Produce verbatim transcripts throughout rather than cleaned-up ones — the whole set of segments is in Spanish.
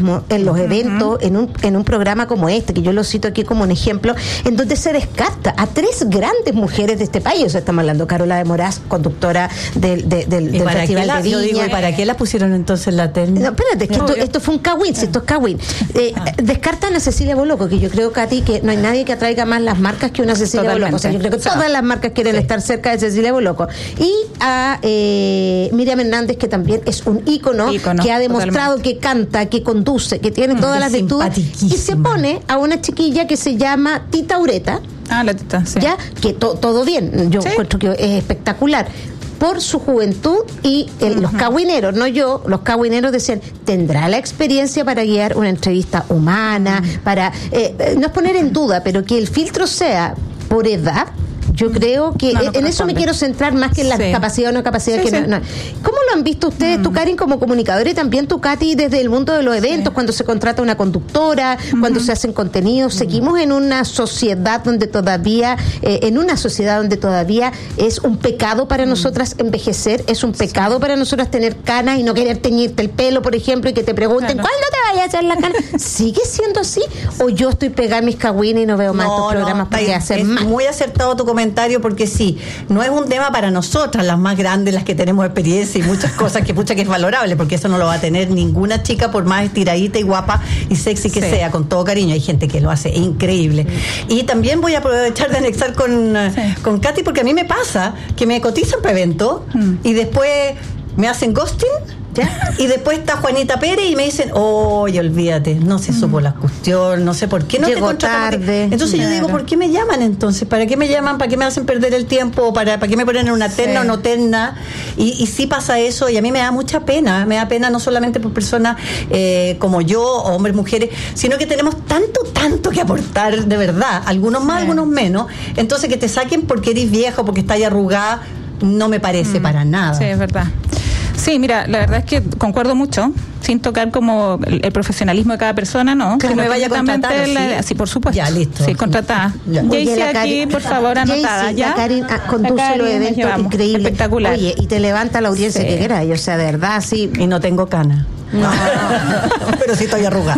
machismo en los uh-huh. eventos, en un, en un programa como este, que yo lo cito aquí como un ejemplo, en donde se descarta a tres grandes mujeres de este país. O sea, estamos hablando de Carola de Moraz, conductora del, del, del, del Festival la, de Viña. Yo digo, ¿y para qué la pusieron entonces en la terna? No, espérate, es que esto, esto fue un cagüín, si esto es cagüín. Eh, ah. Descartan a Cecilia Boloco, que yo creo, Katy, que no hay nadie que atraiga más las marcas que una Cecilia Totalmente. Boloco. O sea, yo creo que todas las marcas quieren sí. estar cerca de Cecilia Boloco. Y a eh, Miriam Hernández, que también es un ícono, ícono que ha demostrado totalmente. Que canta, que conduce, que tiene todas las virtudes. Y se pone a una chiquilla que se llama Tita Ureta. Ah, la Tita, sí. Ya, que to, todo bien, yo ¿Sí? encuentro que es espectacular. Por su juventud y el, uh-huh. los cagüineros, no yo, los cagüineros decían, tendrá la experiencia para guiar una entrevista humana, uh-huh. para, eh, no es poner en duda, pero que el filtro sea por edad. Yo creo que no, no en eso me quiero centrar más que en la sí. capacidad o no capacidad. Sí, que sí. No, no. ¿Cómo lo han visto ustedes, mm. tú, Karin, como comunicadora, y también tú, Katy, desde el mundo de los eventos, sí. cuando se contrata una conductora, mm-hmm. cuando se hacen contenidos? Mm. Seguimos en una sociedad donde todavía, eh, en una sociedad donde todavía es un pecado para mm. nosotras envejecer, es un pecado sí. para nosotras tener canas y no querer teñirte el pelo, por ejemplo, y que te pregunten, claro. ¿cuándo te vayas a hacer la cana? ¿Sigue siendo así? ¿O yo estoy pegada en mis cagüines y no veo más no, estos programas no, porque hacen más? Muy acertado tu comentario. Porque sí, no es un tema para nosotras, las más grandes, las que tenemos experiencia y muchas cosas que pucha que es valorable, porque eso no lo va a tener ninguna chica, por más estiradita y guapa y sexy que sí. sea, con todo cariño. Hay gente que lo hace increíble. Sí. Y también voy a aprovechar de anexar con, sí. con Katy, porque a mí me pasa que me cotizan para eventos mm. y después me hacen ghosting. ¿Ya? Y después está Juanita Pérez y me dicen, oye, olvídate, no se supo la cuestión, no sé por qué no Llegó te contratan. Tarde. Entonces claro. yo digo, ¿por qué me llaman entonces? ¿Para qué me llaman? ¿Para qué me hacen perder el tiempo? ¿Para, para qué me ponen en una terna sí. o no terna? Y, y sí pasa eso, y a mí me da mucha pena, me da pena no solamente por personas eh, como yo, hombres, mujeres, sino que tenemos tanto, tanto que aportar, de verdad, algunos más, sí. algunos menos. Entonces que te saquen porque eres vieja o porque estás arrugada, no me parece mm. para nada. Sí, es verdad. Sí, mira, la verdad es que concuerdo mucho, sin tocar como el, el profesionalismo de cada persona, ¿no? Que me vaya a contratar, la, ¿sí? sí, por supuesto. Ya, listo. Sí, contratada. Jaycee aquí, Karin, por favor, anotada. Jaycee, ¿ya? La Karin conduce los eventos increíbles. Espectacular. Oye, y te levanta la audiencia sí. que quieras, o sea, de verdad, sí. Y no tengo cana. No, pero sí estoy arrugada.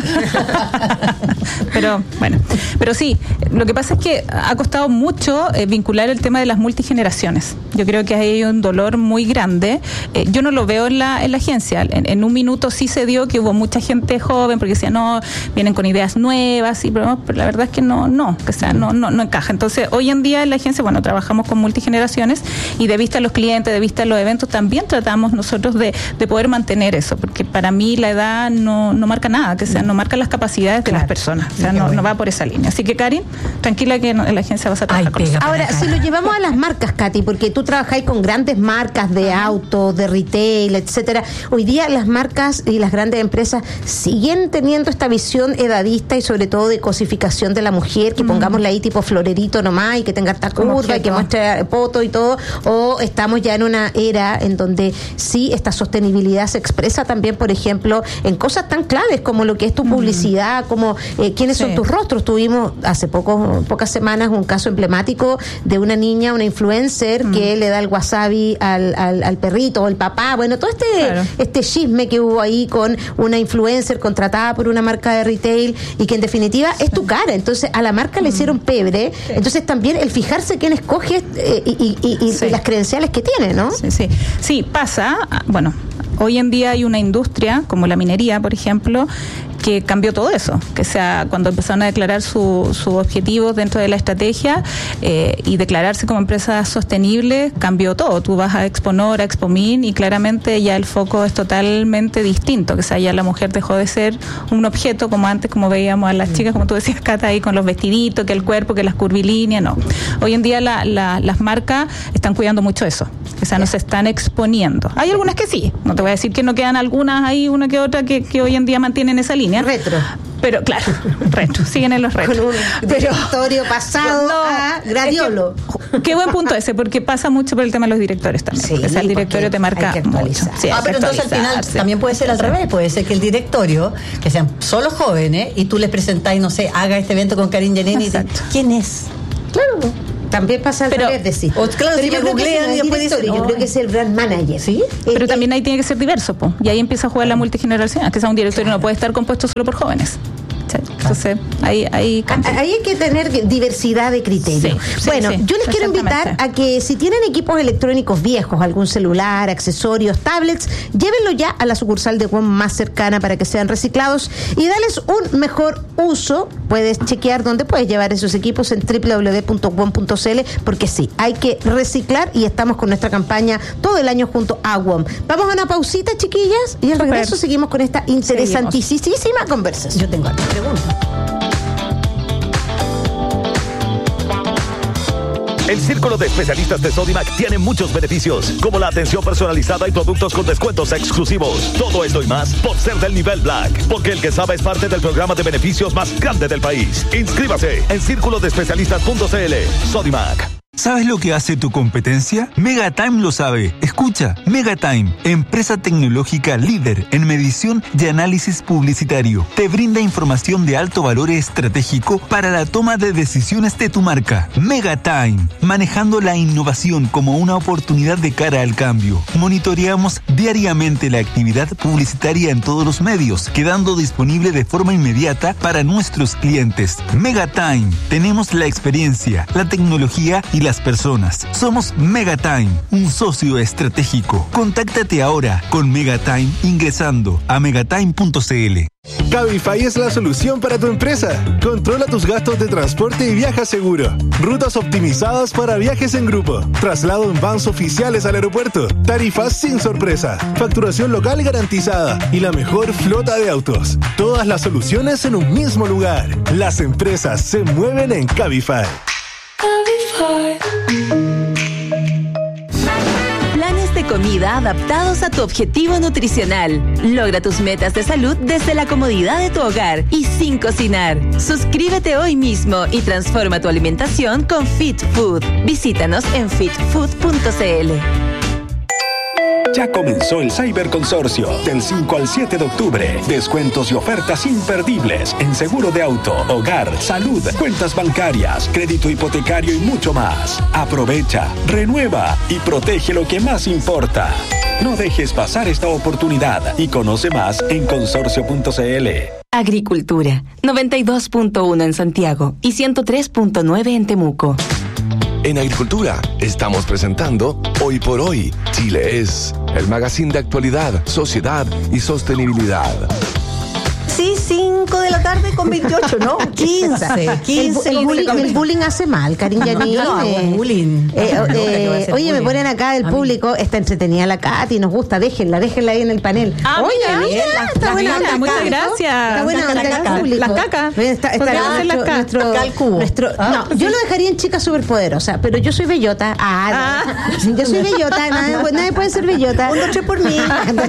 Pero bueno, pero sí, lo que pasa es que ha costado mucho eh, vincular el tema de las multigeneraciones. Yo creo que hay un dolor muy grande. Eh, yo no lo veo en la en la agencia. En, en un minuto sí se dio que hubo mucha gente joven porque decía no, vienen con ideas nuevas, y pero, pero la verdad es que no, no, que sea, no, no, no encaja. Entonces hoy en día en la agencia, bueno, trabajamos con multigeneraciones y de vista a los clientes, de vista a los eventos, también tratamos nosotros de, de poder mantener eso, porque para mí la edad no, no marca nada, que sea, no marca las capacidades claro. de las personas, o sea, no, no va por esa línea. Así que, Karin, tranquila que no, en la agencia vas a trabajar Ay, con eso. Ahora, si lo llevamos a las marcas, Katy, porque tú trabajáis con grandes marcas de autos, de retail, etcétera. Hoy día las marcas y las grandes empresas siguen teniendo esta visión edadista y sobre todo de cosificación de la mujer, que mm. pongámosla ahí tipo florerito nomás y que tenga esta curva y que muestre poto y todo, o estamos ya en una era en donde sí esta sostenibilidad se expresa también, por ejemplo, en cosas tan claves como lo que es tu publicidad, mm. como eh, quiénes sí. son tus rostros. Tuvimos hace poco, pocas semanas un caso emblemático de una niña, una influencer, mm. que le da el wasabi al, al, al perrito o el papá. Bueno, todo este, claro. este chisme que hubo ahí con una influencer contratada por una marca de retail y que en definitiva sí. es tu cara. Entonces a la marca mm. le hicieron pebre. Sí. Entonces también el fijarse quién escoge eh, y, y, y, sí. y las credenciales que tiene, ¿no? Sí, sí. Sí, pasa. Bueno, hoy en día hay una industria como la minería, por ejemplo, que cambió todo eso, que sea cuando empezaron a declarar sus su objetivos dentro de la estrategia eh, y declararse como empresas sostenibles, cambió todo. Tú vas a Exponor, a Expomin y claramente ya el foco es totalmente distinto, que sea, ya la mujer dejó de ser un objeto como antes, como veíamos a las chicas, como tú decías, Cata, ahí con los vestiditos, que el cuerpo, que las curvilíneas, no. Hoy en día la, la, las marcas están cuidando mucho eso, o sea, no se están exponiendo. Hay algunas que sí, no te voy a decir que no quedan algunas, hay una que otra que, que hoy en día mantienen esa línea. Retro. Pero claro, retro, siguen en los retros. Con un directorio pasado no, a Gradiolo. Es que, qué buen punto ese, porque pasa mucho por el tema de los directores también. Sí, o sea, el directorio te marca mucho. Sí, ah, pero entonces al final sí. también puede ser al revés, puede ser que el directorio, que sean solo jóvenes, y tú les presentáis, no sé, haga este evento con Karin Giannini, y te, ¿quién es? Claro. También pasa al Pero- revés, decir. o claro, si me yo creo que googlean ese no y es después directorio, dicen, yo oh. creo que es el brand manager. ¿Sí? Pero Eh, también eh, ahí tiene que ser diverso, po. Y ahí empieza a jugar la multigeneracional, que sea un directorio no puede estar compuesto solo por jóvenes. ¿Cachai? Entonces, ahí, ahí cambia. Ahí hay que tener diversidad de criterios. Sí, sí, bueno, sí, yo les quiero invitar exactamente. a que si tienen equipos electrónicos viejos, algún celular, accesorios, tablets, llévenlo ya a la sucursal de W O M más cercana para que sean reciclados y darles un mejor uso. Puedes chequear dónde puedes llevar esos equipos en doble u doble u doble u punto w o m punto c l, porque sí, hay que reciclar y estamos con nuestra campaña todo el año junto a W O M. Vamos a una pausita, chiquillas, y al Super. regreso seguimos con esta interesantísima conversación. Yo tengo otra pregunta. El Círculo de Especialistas de Sodimac tiene muchos beneficios, como la atención personalizada y productos con descuentos exclusivos. Todo esto y más por ser del nivel Black, porque el que sabe es parte del programa de beneficios más grande del país. Inscríbase en círculo de especialistas punto c l. Sodimac. ¿Sabes lo que hace tu competencia? Megatime lo sabe. Escucha, Megatime, empresa tecnológica líder en medición y análisis publicitario, te brinda información de alto valor estratégico para la toma de decisiones de tu marca. Megatime, manejando la innovación como una oportunidad de cara al cambio. Monitoreamos diariamente la actividad publicitaria en todos los medios, quedando disponible de forma inmediata para nuestros clientes. Megatime, tenemos la experiencia, la tecnología y las personas. Somos Megatime, un socio estratégico. Contáctate ahora con Megatime ingresando a megatime punto c l. Cabify es la solución para tu empresa. Controla tus gastos de transporte y viaja seguro. Rutas optimizadas para viajes en grupo. Traslado en vans oficiales al aeropuerto. Tarifas sin sorpresa. Facturación local garantizada. Y la mejor flota de autos. Todas las soluciones en un mismo lugar. Las empresas se mueven en Cabify. Planes de comida adaptados a tu objetivo nutricional. Logra tus metas de salud desde la comodidad de tu hogar y sin cocinar. Suscríbete hoy mismo y transforma tu alimentación con Fit Food. Visítanos en fit food punto c l. Ya comenzó el Cyber Consorcio del cinco al siete de octubre. Descuentos y ofertas imperdibles en seguro de auto, hogar, salud, cuentas bancarias, crédito hipotecario y mucho más. Aprovecha, renueva y protege lo que más importa. No dejes pasar esta oportunidad y conoce más en consorcio punto c l. Agricultura, noventa y dos punto uno en Santiago y ciento tres punto nueve en Temuco. En Agricultura estamos presentando Hoy por Hoy, Chile es, el magazine de actualidad, sociedad y sostenibilidad. Sí, cinco de la tarde con veintiocho, ¿no? quince, quince. El, bu- el bullying, el bullying hace mal, cariño. No, yo no hago bullying. Eh, No, no, eh, que voy a hacer oye, me bullying. ponen acá el A mí. público, está entretenida la Katy, nos gusta, déjenla, déjenla ahí en el panel. Ah, oye, mira, mira, la- está la buena caca, onda, muchas Katy, ¿no? gracias. Está buena Saca onda la el caca. público. Las cacas. Está, está ¿Por qué hacen las nuestro, cacas? nuestro, Acá al cubo. nuestro- Ah, no, yo lo dejaría en chica superpoderosa, pero yo soy bellota. Ah, no. Yo soy bellota, nadie, nadie puede ser bellota. Un, dos, tres por mí.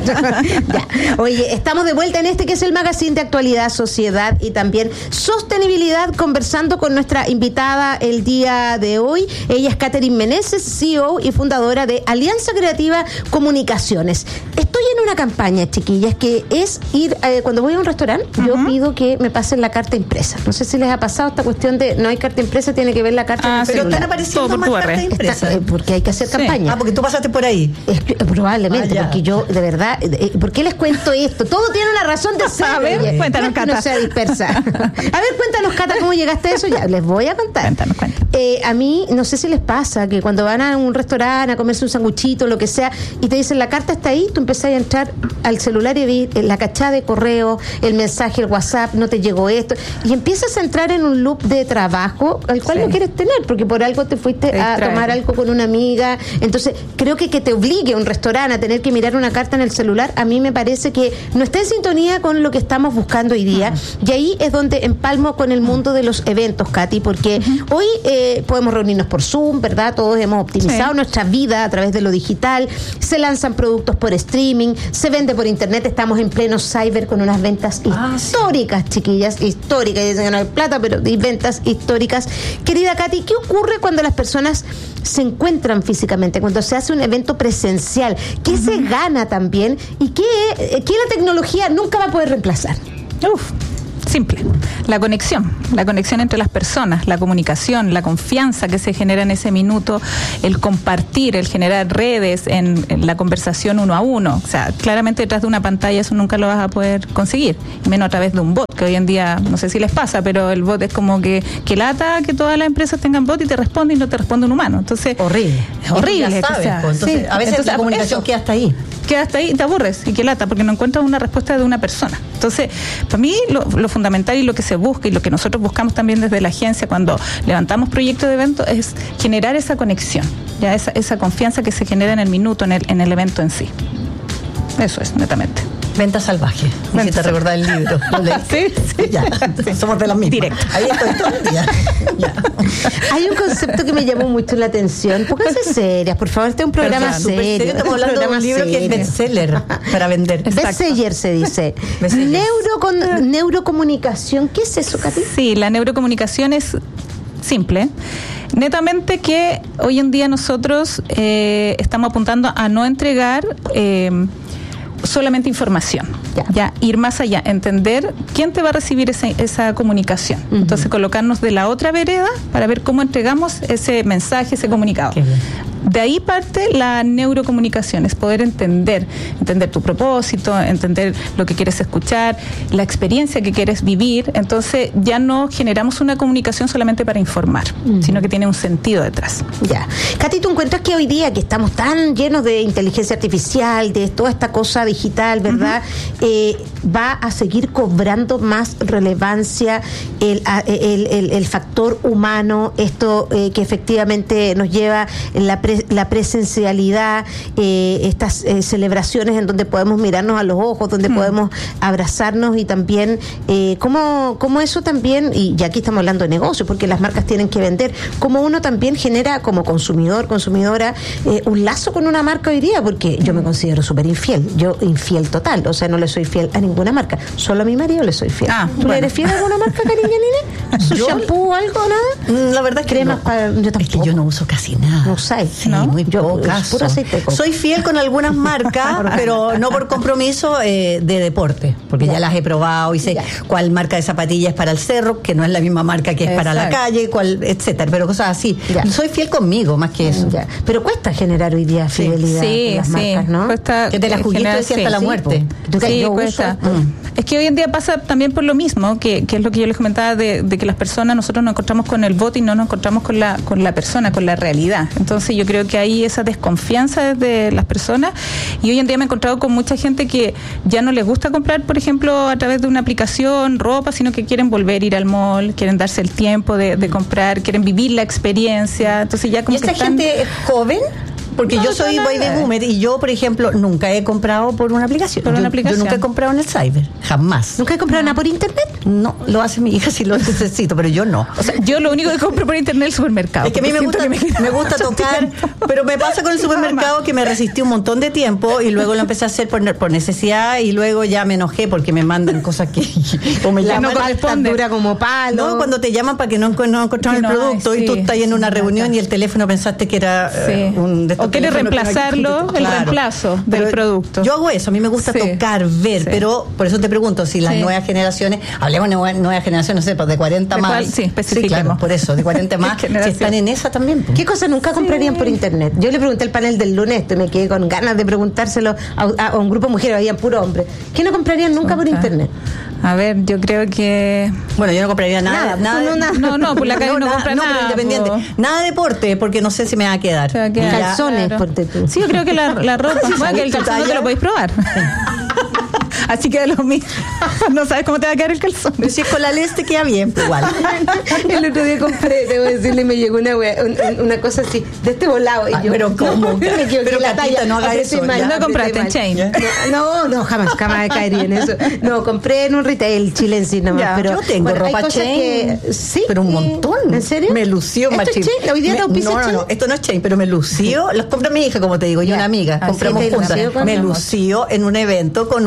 Ya. Oye, estamos de vuelta en este que es el magazine de actualidad, sociedad y también sostenibilidad, conversando con nuestra invitada el día de hoy. Ella es Catherine Meneses, C E O y fundadora de Alianza Creativa Comunicaciones. Estoy en una campaña, chiquillas, que es ir, eh, cuando voy a un restaurante, yo pido que me pasen la carta impresa. No sé si les ha pasado esta cuestión de no hay carta impresa, tiene que ver la carta Ah, en el sí. Pero celular. están apareciendo Todo por más tu R. cartas Está- impresas. eh, porque hay que hacer Sí. campaña. Ah, porque tú pasaste por ahí. Es que, probablemente, Ah, ya. porque yo, de verdad, eh, ¿por qué les cuento esto? Todo tiene una razón de ser. A ver, oye. cuéntanos, No es que no Cata. sea dispersa. A ver, cuéntanos, Cata, ¿cómo llegaste a eso? Ya, les voy a contar. Cuéntanos, cuéntanos. Eh, a mí, no sé si les pasa, que cuando van a un restaurante a comerse un sanguchito, lo que sea, y te dicen la carta está ahí, tú empezás a entrar al celular y vi la cachada de correo, el mensaje, el WhatsApp, no te llegó esto, y empiezas a entrar en un loop de trabajo al cual Sí. no quieres tener, porque por algo te fuiste Te a distrae. tomar algo con una amiga. Entonces, creo que que te obligue a un restaurante a tener que mirar una carta en el celular, a mí me parece que no está en sintonía con lo que estamos buscando hoy día. Y ahí es donde empalmo con el mundo de los eventos, Katy, porque hoy eh, podemos reunirnos por Zoom, ¿verdad? Todos hemos optimizado Sí. nuestra vida a través de lo digital, se lanzan productos por streaming, se vende por internet, estamos en pleno cyber con unas ventas Ah, sí. históricas, chiquillas, históricas, dicen que no hay plata, pero hay ventas históricas. Querida Katy, ¿qué ocurre cuando las personas se encuentran físicamente, cuando se hace un evento presencial? ¿Qué se gana también y qué, eh, qué la tecnología nunca va a poder reemplazar? Uf. simple, la conexión, la conexión entre las personas, la comunicación, la confianza que se genera en ese minuto, el compartir, el generar redes en, en la conversación uno a uno. O sea, claramente detrás de una pantalla eso nunca lo vas a poder conseguir, menos a través de un bot, que hoy en día, no sé si les pasa, pero el bot es como que, que lata que todas las empresas tengan bot y te responde y no te responde un humano. Entonces, horrible. Es horrible. Ya sabes, o sea, pues, entonces, sí. a veces Entonces, la comunicación eso, queda hasta ahí. Queda hasta ahí, te aburres y que lata, porque no encuentras una respuesta de una persona. Entonces, para mí lo, lo fundamental y lo que se busca y lo que nosotros buscamos también desde la agencia cuando levantamos proyectos de eventos es generar esa conexión, ya esa, esa confianza que se genera en el minuto, en el, en el evento en sí. Eso es, netamente. Venta salvaje. Me hiciste recordar el libro. ¿Lo leíste? Sí, sí. Ya, somos de las mismas. Directo. Ahí estoy todo el día. Ya. Hay un concepto que me llamó mucho la atención. Pónganse serias, por favor, este es un programa Perdón, serio. serio, estamos hablando de un libro que es bestseller para vender. Bestseller se dice. Bestseller. Neurocon, neurocomunicación, ¿qué es eso, Katy? Sí, la neurocomunicación es simple. Netamente que hoy en día nosotros eh, estamos apuntando a no entregar eh, solamente información, ya. ya ir más allá, entender quién te va a recibir esa, esa comunicación. Uh-huh. Entonces colocarnos de la otra vereda para ver cómo entregamos ese mensaje, ese comunicado. De ahí parte la neurocomunicación, es poder entender, entender tu propósito, entender lo que quieres escuchar, la experiencia que quieres vivir. Entonces ya no generamos una comunicación solamente para informar, uh-huh. sino que tiene un sentido detrás. Ya. Katy, ¿tú encuentras que hoy día que estamos tan llenos de inteligencia artificial, de toda esta cosa digital, ¿verdad? Uh-huh. eh, va a seguir cobrando más relevancia el, el, el, el factor humano, esto eh, que efectivamente nos lleva la pre la presencialidad, eh, estas eh, celebraciones en donde podemos mirarnos a los ojos, donde mm. podemos abrazarnos y también eh, cómo, cómo eso también, y ya aquí estamos hablando de negocio, porque las marcas tienen que vender, cómo uno también genera como consumidor, consumidora, eh, un lazo con una marca hoy día, porque yo me considero súper infiel, yo infiel total, o sea, no le soy fiel a ninguna marca, solo a mi marido le soy fiel. Ah, ¿Tú bueno. le eres fiel a alguna marca, cariño, Nene? ¿Su yo, shampoo o algo, nada? La verdad es que Cremas no. para, yo tampoco. Es que yo no uso casi nada. No usáis. Sí, ¿no? Muy yo, pocas. Puro aceite de coco. Soy fiel con algunas marcas, pero no por compromiso eh, de deporte, porque ya. ya las he probado y sé ya. cuál marca de zapatilla es para el cerro, que no es la misma marca que es Exacto. para la calle, cuál, etcétera, pero cosas así. Ya. Soy fiel conmigo, más que eso. Ya. Pero cuesta generar hoy día fidelidad sí, en las sí, marcas, ¿no? Cuesta que te la juguiste sí, hasta sí, la muerte. Sí, sí cuesta. Mm. Es que hoy en día pasa también por lo mismo, que, que es lo que yo les comentaba de, de que las personas, nosotros nos encontramos con el bot y no nos encontramos con la, con la persona, con la realidad. Entonces yo creo que hay esa desconfianza de las personas y hoy en día me he encontrado con mucha gente que ya no les gusta comprar, por ejemplo, a través de una aplicación, ropa, sino que quieren volver a ir al mall, quieren darse el tiempo de, de comprar, quieren vivir la experiencia. Entonces ya como ¿Y esta que están... gente joven? Porque no, yo soy baby boomer y yo, por ejemplo, nunca he comprado por una aplicación. Por yo, una aplicación. Yo nunca he comprado en el cyber, jamás. ¿Nunca he comprado no. nada por internet? No, lo hace mi hija si lo necesito, pero yo no. O sea, yo lo único que compro por internet es el supermercado. Es que a mí me gusta, me, me gusta tocar, pero me pasa con el supermercado que me resistí un montón de tiempo y luego lo empecé a hacer por, por necesidad y luego ya me enojé porque me mandan cosas que o me la llaman no corresponde. Dura como palo. No, cuando te llaman para que no, no encontraron no, el producto ay, sí, y tú estás en una reunión y el teléfono pensaste que era sí. eh, un de o quieres reemplazar el claro. reemplazo del pero producto. Yo hago eso, a mí me gusta sí. tocar, ver, sí. pero por eso te pregunto si las sí. nuevas generaciones, hablemos de nuevas generaciones, no sé, pues de cuarenta ¿De más. Cuál? Sí, especifiquemos. Sí, claro, por eso, de cuarenta más, si están en esa también. Pues. ¿Qué cosas nunca comprarían sí. por internet? Yo le pregunté al panel del lunes, esto, me quedé con ganas de preguntárselo a, a, a un grupo de mujeres, había puro hombre. ¿Qué no comprarían nunca okay. por internet? A ver, yo creo que... Bueno, yo no compraría nada. Nada, nada, nada no, no, por la calle no, no compra no, nada. No, independiente. Po. Nada de deporte, porque no sé si me va a quedar. Va a quedar. Calzones, claro. Ponte tú. Sí, yo creo que la, la ropa... Bueno, que el calzón no te lo podéis probar. Así que lo mismo. No sabes cómo te va a quedar el calzón. Pero si es con la lez te queda bien, igual. El otro día compré, debo decirle, me llegó una, wea, un, una cosa así, de este volado. Y ah, yo, pero ¿cómo? Me pero la talla, no haga eso. Mal, no compraste en Chain. No, no, jamás, jamás caería en eso. No, compré en un retail chile en sí nomás. Ya, pero, yo tengo bueno, ropa Chain. Que, sí. Pero un montón. ¿En serio? Me lució ¿Esto machín. Es Chain? ¿Hoy día me, te auspicia no, no, Chain? no, esto no es Chain, pero me lució. Los compró mi hija, como te digo, y una amiga. Así compramos juntas. Me lució en un evento con un vestido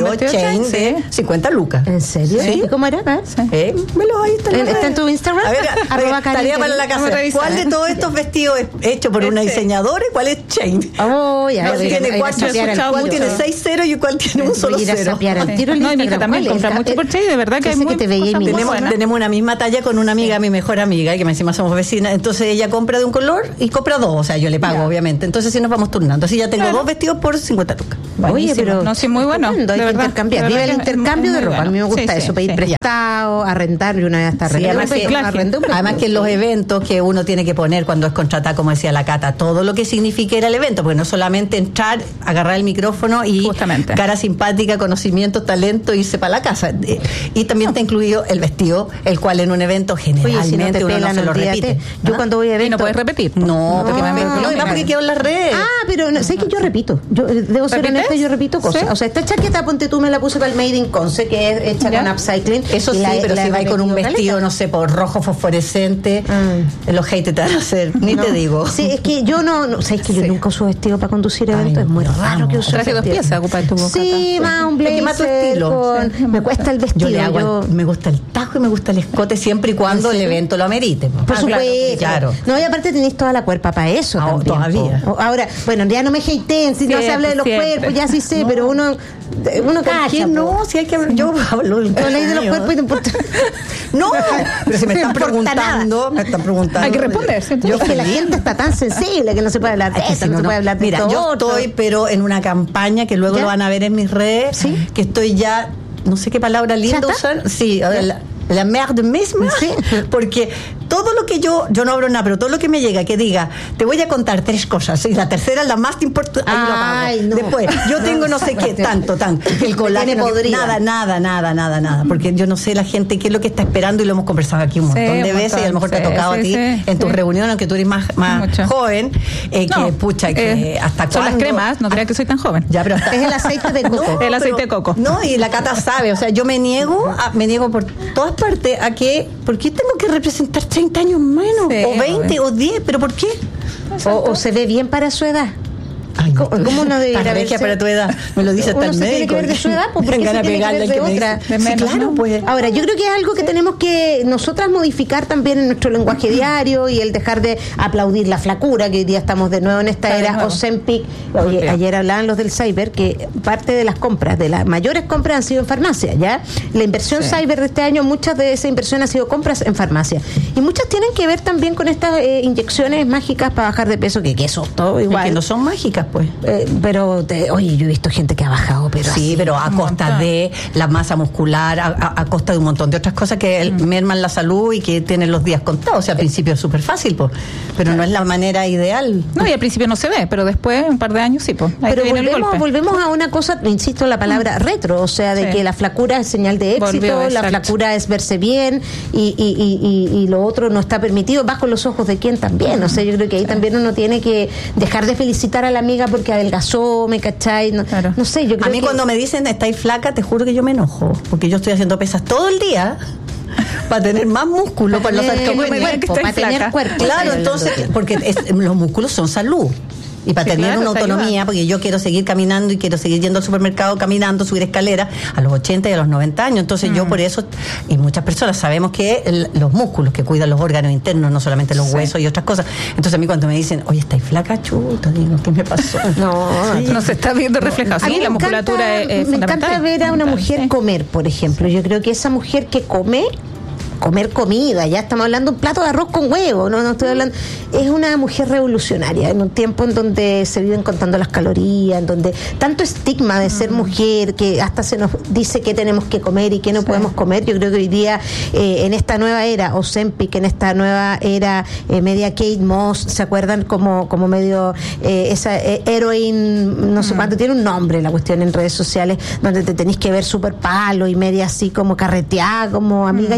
vestido chain sí. de cincuenta lucas. ¿En serio? Sí. ¿Y cómo era? A ver. Eh, me lo ahí está, ¿Está en tu Instagram? A ver, Arroba tarea para la Vamos a casa. revisar. ¿Cuál de todos estos vestidos es hecho por una diseñadora y cuál es chain? Oh, ya. ¿Cuál voy a- tiene voy a cuatro? sapear el ¿Cuál tuyo. tiene seis ceros y cuál tiene un Voy solo a ir a cero? sapear al tiro el No, y mi hija Instagram. también ¿Cuál es? compra mucho por Chain, de verdad que Ese es muy que te veía cosa muy inminente. Tenemos, buena. tenemos una misma talla con una amiga, mi mejor amiga, que me encima somos vecinas. Entonces ella compra de un color y compra dos. O sea, yo le pago, Ya. obviamente. Entonces sí nos vamos turnando. Así ya tengo Claro. dos vestidos por cincuenta lucas. Oye, Buenísimo. pero No, sí, muy bueno, estupendo, hay de que verdad, intercambiar. de Viva verdad el que es intercambio muy de ropa. bueno. A mí me gusta Sí, eso, sí, pedir sí. prestado, arrendar. Yo una vez hasta Sí, arrendé además, un que, vestido, arrendé un además que en los eventos que uno tiene que poner cuando es contratada, como decía la Cata, todo lo que significa ir al evento, porque no solamente entrar, agarrar el micrófono y Justamente. cara simpática, conocimiento, talento, irse para la casa. Eh, Y también te ha incluido el vestido, el cual en un evento Oye, si no generalmente te uno no pelan, se lo olvídate. repite. Yo ¿Ah? cuando voy a Y eventos... no puedes repetir. No, porque me No, no, además porque quedó en las redes. Ah, pero no, sé que yo repito. Yo eh, debo ser ¿Repites? honesta, yo repito cosas. ¿Sí? O sea, esta chaqueta, ponte tú, me la puse para el Made in Conce, que es hecha ¿Ya? con upcycling. Eso y sí, la- pero la si he vais con un repetido vestido, caleta. no sé, por rojo fosforescente, Mm. los haters te van a hacer, ni No. te digo. Sí, es que yo no, no sabes que yo Sí. nunca uso vestido para conducir Ay, eventos, es muy no, raro que use Traje dos vestido. piezas ocupa tu boca. Sí, más un Es que más tu blazer estilo. con- Sí, me cuesta el vestido. Yo le hago, yo- el- me gusta el tajo y me gusta el escote siempre y cuando el evento lo amerite. po. Por Ah, supuesto. Claro. No, y aparte tenéis toda la cuerpa para eso Ah, también. todavía. po. Ahora, bueno, ya no me hateen, si no se Siempre, habla de los siempre. cuerpos, ya sí sé, No. pero uno, uno ¿Por cacha. qué po. no? Si hay que hablar, yo hablo del Tú habláis de los mío. cuerpos y no importa. No, pero si me No están importa preguntando, me están preguntando. Hay que responder, ¿cierto? Yo Es que la feliz. gente está tan sensible que no se puede hablar de Ay, que eso, si no, se puede hablar de Mira, todo yo otro. estoy, pero en una campaña que luego ¿Ya? lo van a ver en mis redes, ¿Sí? que estoy ya, no sé qué palabra linda ¿Ya está? usar, sí, la, la merde misma, Sí. porque todo lo que yo, yo no abro nada, pero todo lo que me llega, que diga, te voy a contar tres cosas, y la tercera es la más importante, ahí lo Ay, pago. no. Después, yo tengo no sé qué, tanto, tanto, que el colágeno, tiene podrida. nada, nada, nada, nada, nada, porque yo no sé la gente qué es lo que está esperando y lo hemos conversado aquí un Sí, montón de un veces, y a lo mejor te ha montón, tocado sí, a ti sí, en tus sí. reuniones, aunque tú eres más, más Mucho. joven, eh, que No, pucha, que eh, hasta son las cuándo- cremas, no creas que soy tan joven. Ya, pero hasta- Es el aceite de coco. El aceite pero- de coco. No, y la Cata sabe, o sea, yo me niego, a- me niego por todas partes a que, ¿por qué tengo que representar treinta años menos? Sí, o veinte, o diez, pero ¿por qué? O, o se ve bien para su edad. Ay, ¿Cómo- cómo no debería Tan regia verse? para tu edad, me lo dice hasta Uno el se tiene médico. que ver de su edad, pues, ¿por Dan qué se ganas de tiene que pegarle ver al de me otra? dice. De Sí, menos, claro, ¿no? pues. Ahora, yo creo que es algo que tenemos que nosotras modificar también en nuestro lenguaje diario y el dejar de aplaudir la flacura, que hoy día estamos de nuevo en esta Está de era nuevo. Ozempic. Oye, Olvidado. ayer hablaban los del cyber que parte de las compras, de las mayores compras han sido en farmacia, ¿ya? La inversión Sí. cyber de este año, muchas de esa inversión ha sido compras en farmacia. Y muchas tienen que ver también con estas eh, inyecciones mágicas para bajar de peso, que qué susto, Es igual. que no son mágicas, pues. Eh, pero, te- oye, yo he visto gente que ha bajado, pero Sí, así. pero a un costa montón. de la masa muscular, a, a- a costa de un montón de otras cosas que el- merman la salud y que tienen los días contados. O sea, al principio es súper fácil, pues, pero no es la manera ideal. No, y al principio no se ve, pero después, un par de años, sí, pues. Ahí Pero te viene el volvemos, golpe. volvemos a una cosa, insisto, la palabra retro, o sea, de Sí. que la flacura es señal de éxito, Volvió, la exacto. flacura es verse bien y, y, y, y, y lo otro no está permitido bajo los ojos de quién también. O sea, yo creo que ahí también uno tiene que dejar de felicitar a la amiga porque adelgazó, ¿me cachai? No, Claro. no sé, yo creo A mí que... cuando me dicen estáis flaca, te juro que yo me enojo, porque yo estoy haciendo pesas todo el día para tener más músculo, para no tener ser como me digan que cuerpo, estoy para tener flaca. cuerpo. Claro, Estoy entonces, hablando. porque es- los músculos son salud. Y para Sí, tener claro, una te autonomía, ayuda. porque yo quiero seguir caminando y quiero seguir yendo al supermercado caminando, subir escaleras a los ochenta y a los noventa años. Entonces yo por eso, y muchas personas sabemos que el- los músculos que cuidan los órganos internos, no solamente los Sí. huesos y otras cosas. Entonces a mí cuando me dicen, oye, estáis flaca, chuta, digo, ¿qué me pasó? No, No se está viendo reflejado. A mí Sí, la me musculatura encanta- es, es me fundamental. encanta ver a una mujer Sí. comer, por ejemplo. Yo creo que esa mujer que come, comer comida, ya estamos hablando de un plato de arroz con huevo, no, no estoy hablando, es una mujer revolucionaria en un tiempo en donde se viven contando las calorías, en donde tanto estigma de ser mujer, que hasta se nos dice qué tenemos que comer y qué no podemos comer. Yo creo que hoy día eh, en esta nueva era Ozempic, en esta nueva era eh, media Kate Moss, ¿se acuerdan? Como, como medio eh, esa eh, heroin, no sé cuánto, tiene un nombre la cuestión en redes sociales, donde te tenés que ver súper palo y media así como carreteada, como amiga, llame el Uber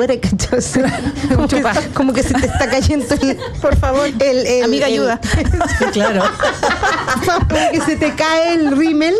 señora, ¿cachai? Como, que, como que se te está cayendo el, por favor, el, el, amiga, el, ayuda. Sí, claro. Como que se te cae el rímel.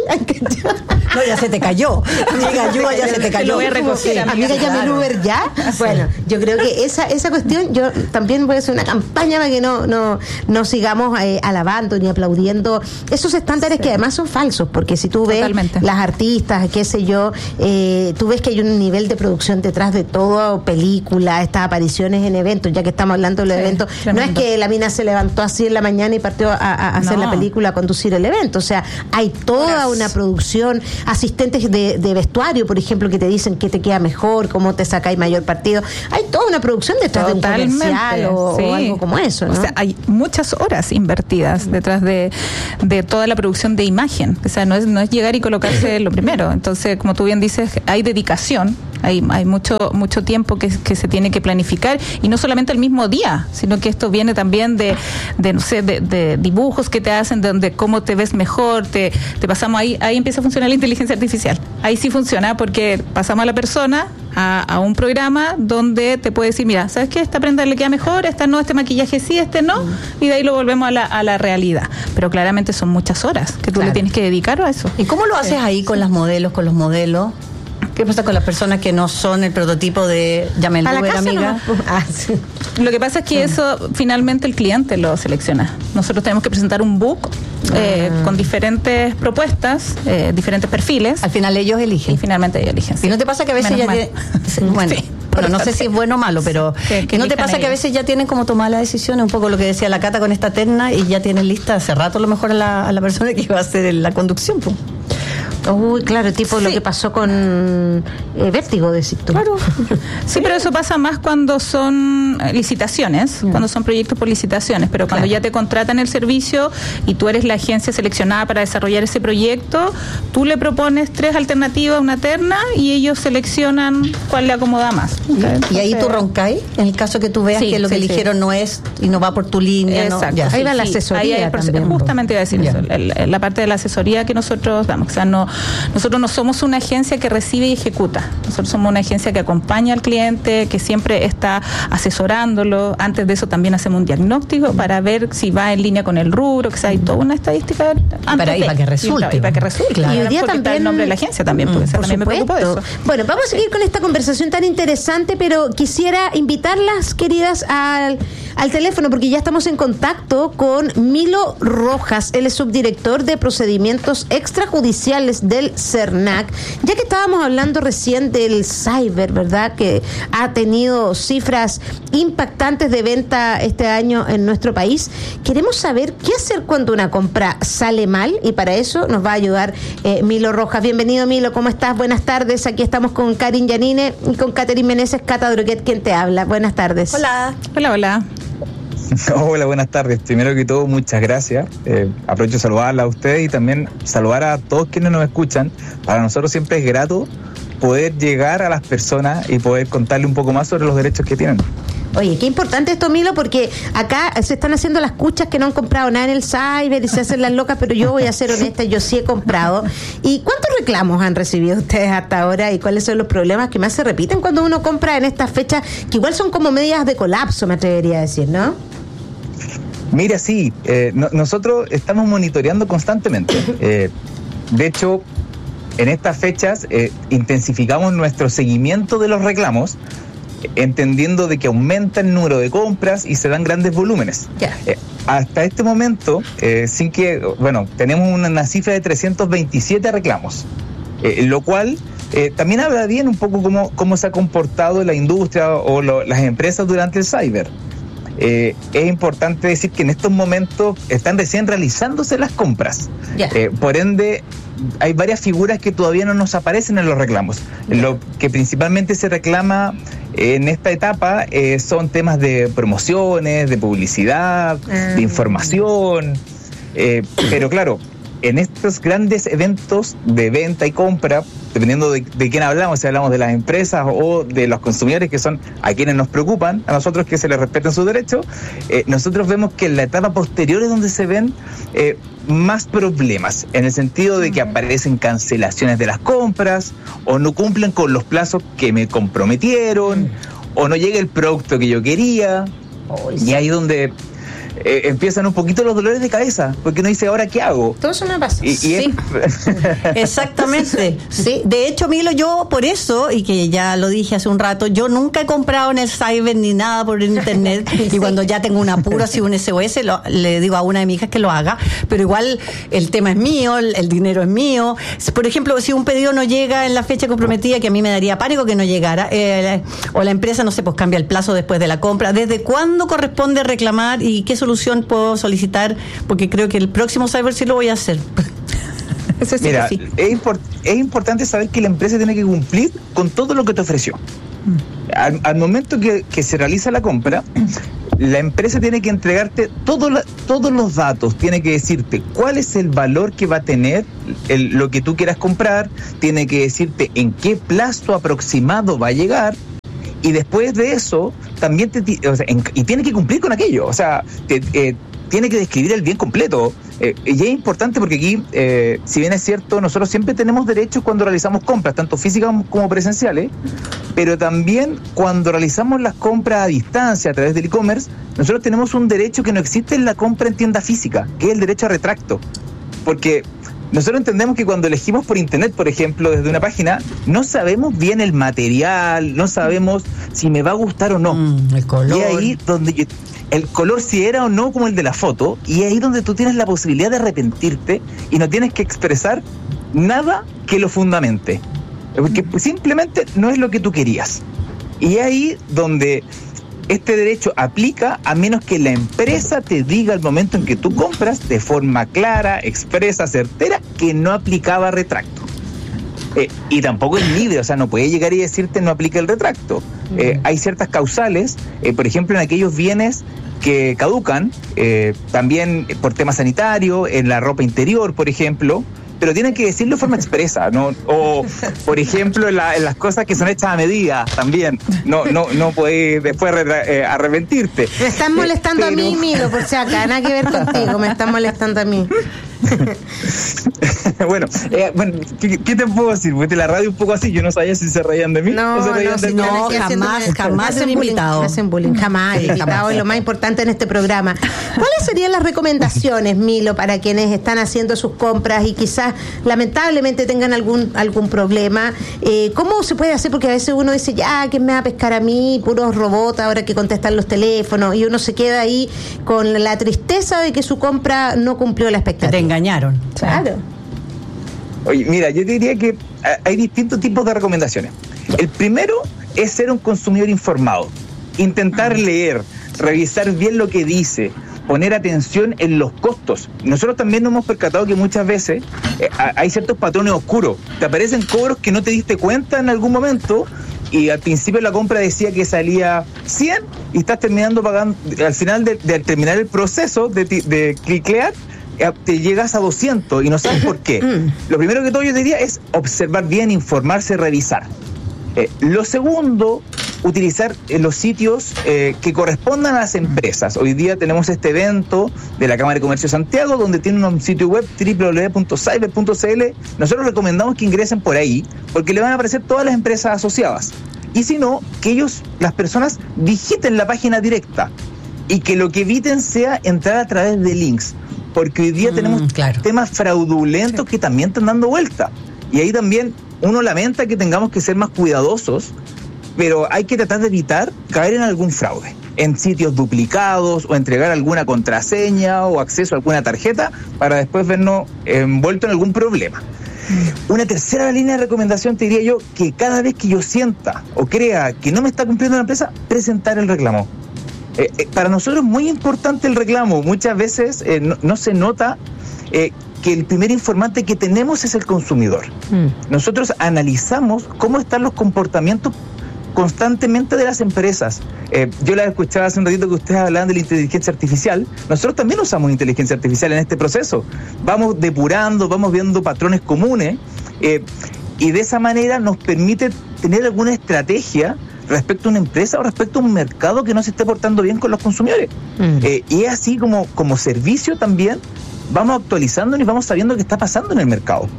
No, ya se te cayó. Amiga, ayuda, ya se te cayó. Lo voy a recoger, amiga, amiga llame claro. el Uber ya. Bueno, yo creo que esa esa cuestión, yo también voy a hacer una campaña para que no no no sigamos eh, alabando ni aplaudiendo esos estándares sí. que además son falsos, porque si tú ves Totalmente. Las artistas, qué sé yo, eh, tú ves que hay un nivel de producción detrás de todo, película, estas apariciones en eventos, ya que estamos hablando de los sí, eventos, tremendo. No es que la mina se levantó así en la mañana y partió a, a hacer no. la película, a conducir el evento, o sea, hay toda Horas. Una producción, asistentes de, de vestuario, por ejemplo, que te dicen qué te queda mejor, cómo te sacáis mayor partido, hay toda una producción detrás Totalmente. De un comercial o, sí. o algo como eso, ¿no? O sea, hay muchas horas invertidas detrás de, de toda la producción de imagen, o sea, no es, no es llegar y colocarse lo primero, entonces, como tú bien dices, hay dedicación, hay, hay mucho mucho tiempo que, que se tiene que planificar, y no solamente el mismo día, sino que esto viene también de, de no sé, de, de dibujos que te hacen, de, donde cómo te ves mejor, te, te pasamos ahí, ahí empieza a funcionar la inteligencia artificial, ahí sí funciona, porque pasamos a la persona a, a un programa donde te puede decir, mira, ¿sabes qué? Esta prenda le queda mejor, esta no, este maquillaje sí, este no, y de ahí lo volvemos a la, a la realidad, pero claramente son muchas horas que tú claro. le tienes que dedicar a eso. ¿Y cómo lo haces ahí con las modelos, con los modelos? ¿Qué pasa con las personas que no son el prototipo de llame el Uber, amiga? No. Ah, sí. Lo que pasa es que sí. eso finalmente el cliente lo selecciona. Nosotros tenemos que presentar un book eh, ah. con diferentes propuestas, eh, diferentes perfiles. Al final ellos eligen. Y finalmente ellos eligen. Sí. ¿Y no te pasa que a veces Menos ya tiene... sí, bueno, sí. Bueno, no sé si es bueno o malo, pero que, que ¿no te pasa ellos. Que a veces ya tienen como tomada la decisión? Un poco lo que decía la Cata con esta terna, y ya tienen lista hace rato a lo mejor a la, a la persona que va a hacer la conducción, pues. Uy, claro, tipo sí. lo que pasó con eh, Vértigo, decís tú. Claro. Sí, pero eso pasa más cuando son licitaciones, mm. cuando son proyectos por licitaciones, pero cuando claro. ya te contratan el servicio y tú eres la agencia seleccionada para desarrollar ese proyecto, tú le propones tres alternativas, una terna, y ellos seleccionan cuál le acomoda más. ¿Okay? Entonces, y ahí tú roncáis, en el caso que tú veas sí, que lo sí, que eligieron sí. no es y no va por tu línea. Exacto. No, ya. Ahí va la asesoría. Ahí hay también, justamente iba a decir ya. eso, la, la parte de la asesoría que nosotros damos. O sea, no, nosotros no somos una agencia que recibe y ejecuta. Nosotros somos una agencia que acompaña al cliente, que siempre está asesorándolo. Antes de eso también hacemos un diagnóstico para ver si va en línea con el rubro, que sea, hay toda una estadística antes para, de, para que resulte. Y para que resulte. Claro. Y hoy día también el nombre de la agencia también, porque por también supuesto. me preocupa de eso. Bueno, vamos a seguir con esta conversación tan interesante, pero quisiera invitarlas, queridas, al, al teléfono, porque ya estamos en contacto con Milo Rojas, él es subdirector de procedimientos extrajudiciales del CERNAC, ya que estábamos hablando recién del cyber, ¿verdad?, que ha tenido cifras impactantes de venta este año en nuestro país. Queremos saber qué hacer cuando una compra sale mal, y para eso nos va a ayudar eh, Milo Rojas. Bienvenido, Milo, ¿cómo estás? Buenas tardes, aquí estamos con Karin Yanine y con Catherine Meneses, Cata Droguet, quien te habla. Buenas tardes. Hola. Hola, hola. Hola, buenas tardes. Primero que todo, muchas gracias. Eh, aprovecho de saludarla a ustedes y también saludar a todos quienes nos escuchan. Para nosotros siempre es grato poder llegar a las personas y poder contarle un poco más sobre los derechos que tienen. Oye, qué importante esto, Milo, porque acá se están haciendo las cuchas que no han comprado nada en el cyber y se hacen las locas, pero yo voy a ser honesta, yo sí he comprado. ¿Y cuántos reclamos han recibido ustedes hasta ahora y cuáles son los problemas que más se repiten cuando uno compra en estas fechas, que igual son como medias de colapso, me atrevería a decir, ¿no? Mira, sí, eh, no, nosotros estamos monitoreando constantemente. Eh, de hecho, en estas fechas eh, intensificamos nuestro seguimiento de los reclamos, entendiendo de que aumenta el número de compras y se dan grandes volúmenes. Yeah. Eh, hasta este momento, eh, sin que, bueno, tenemos una, una cifra de trescientos veintisiete reclamos, eh, lo cual eh, también habla bien un poco cómo, cómo se ha comportado la industria o lo, las empresas durante el cyber. Eh, es importante decir que en estos momentos están recién realizándose las compras. Yeah. Eh, por ende, hay varias figuras que todavía no nos aparecen en los reclamos. Yeah. Lo que principalmente se reclama en esta etapa eh, son temas de promociones, de publicidad, mm. de información. Eh, pero claro, en estos grandes eventos de venta y compra, dependiendo de, de quién hablamos, si hablamos de las empresas o de los consumidores, que son a quienes nos preocupan, a nosotros que se les respeten sus derechos, eh, nosotros vemos que en la etapa posterior es donde se ven eh, más problemas, en el sentido de que aparecen cancelaciones de las compras, o no cumplen con los plazos que me comprometieron, o no llega el producto que yo quería, oh, y ahí donde eh, empiezan un poquito los dolores de cabeza, porque uno dice, ¿ahora qué hago? Todo eso me pasa. Y, y sí, es... exactamente. Sí. De hecho, Milo, yo por eso, y que ya lo dije hace un rato, yo nunca he comprado en el cyber ni nada por internet, sí. Y cuando ya tengo un apuro, así un S O S, lo, le digo a una de mis hijas que lo haga, pero igual el tema es mío, el, el dinero es mío. Por ejemplo, si un pedido no llega en la fecha comprometida, que a mí me daría pánico que no llegara, eh, o la empresa, no sé, pues cambia el plazo después de la compra, ¿desde cuándo corresponde reclamar y qué solución puedo solicitar? Porque creo que el próximo cyber sí lo voy a hacer. Eso sí. Mira, sí. es, import, es importante saber que la empresa tiene que cumplir con todo lo que te ofreció. Mm. Al, al momento que, que se realiza la compra, la empresa tiene que entregarte todo la, todos los datos, tiene que decirte cuál es el valor que va a tener el, lo que tú quieras comprar, tiene que decirte en qué plazo aproximado va a llegar. Y después de eso, también te, o sea, en, y tiene que cumplir con aquello, o sea, te, eh, tiene que describir el bien completo. Eh, y es importante porque aquí, eh, si bien es cierto, nosotros siempre tenemos derechos cuando realizamos compras, tanto físicas como presenciales, pero también cuando realizamos las compras a distancia a través del e-commerce, nosotros tenemos un derecho que no existe en la compra en tienda física, que es el derecho a retracto. Porque nosotros entendemos que cuando elegimos por internet, por ejemplo, desde una página, no sabemos bien el material, no sabemos si me va a gustar o no. Mm, el color. Y ahí donde yo, el color si era o no como el de la foto, y ahí donde tú tienes la posibilidad de arrepentirte y no tienes que expresar nada que lo fundamente. Porque simplemente no es lo que tú querías. Y ahí donde este derecho aplica a menos que la empresa te diga al momento en que tú compras de forma clara, expresa, certera, que no aplicaba retracto. Eh, y tampoco es libre, o sea, no puede llegar y decirte no aplica el retracto. Eh, hay ciertas causales, eh, por ejemplo, en aquellos bienes que caducan, eh, también por tema sanitario, en la ropa interior, por ejemplo, pero tienen que decirlo de forma expresa, ¿no? O, por ejemplo, en, la, en las cosas que son hechas a medida también. No no no puedes después eh, arrepentirte. Me están molestando eh, pero... a mí, Milo, por si acá, nada que ver contigo, me están molestando a mí. bueno, eh, bueno ¿qué, ¿qué te puedo decir? Porque la radio un poco así, yo no sabía si se reían de mí no, o se reían no, de si mí. No, jamás, jamás hacen un invitado. Hacen bullying, jamás. El invitado es lo más importante en este programa. ¿Cuáles serían las recomendaciones, Milo, para quienes están haciendo sus compras y quizás lamentablemente tengan algún algún problema? Eh, ¿Cómo se puede hacer? Porque a veces uno dice, ya, ¿quién me va a pescar a mí? Puros robots, ahora que contestan los teléfonos, y uno se queda ahí con la tristeza de que su compra no cumplió la expectativa. Te engañaron. Claro. Oye, mira, yo te diría que hay distintos tipos de recomendaciones. El primero es ser un consumidor informado, intentar leer, revisar bien lo que dice, poner atención en los costos. Nosotros también nos hemos percatado que muchas veces eh, hay ciertos patrones oscuros. Te aparecen cobros que no te diste cuenta en algún momento y al principio la compra decía que salía cien y estás terminando pagando, al final de, de terminar el proceso de, de cliclear, te llegas a doscientos y no sabes por qué. Lo primero que todo yo diría es observar bien, informarse, revisar. Eh, lo segundo, utilizar eh, los sitios eh, que correspondan a las empresas. Hoy día tenemos este evento de la Cámara de Comercio de Santiago, donde tienen un sitio web doble u doble u doble u punto cyber punto c l. Nosotros recomendamos que ingresen por ahí, porque le van a aparecer todas las empresas asociadas. Y si no, que ellos, las personas, digiten la página directa y que lo que eviten sea entrar a través de links. Porque hoy día mm, tenemos claro. temas fraudulentos sí. que también están dando vuelta. Y ahí también uno lamenta que tengamos que ser más cuidadosos, pero hay que tratar de evitar caer en algún fraude, en sitios duplicados o entregar alguna contraseña o acceso a alguna tarjeta para después vernos envueltos en algún problema. Mm. Una tercera línea de recomendación te diría yo que cada vez que yo sienta o crea que no me está cumpliendo la empresa, presentar el reclamo. Eh, eh, para nosotros es muy importante el reclamo. Muchas veces eh, no, no se nota eh, que el primer informante que tenemos es el consumidor. Mm. Nosotros analizamos cómo están los comportamientos constantemente de las empresas. Eh, yo la escuchaba hace un ratito que ustedes hablaban de la inteligencia artificial. Nosotros también usamos inteligencia artificial en este proceso. Vamos depurando, vamos viendo patrones comunes eh, y de esa manera nos permite tener alguna estrategia respecto a una empresa o respecto a un mercado que no se esté portando bien con los consumidores. Mm. Eh, y es así como, como servicio también vamos actualizándonos y vamos sabiendo qué está pasando en el mercado.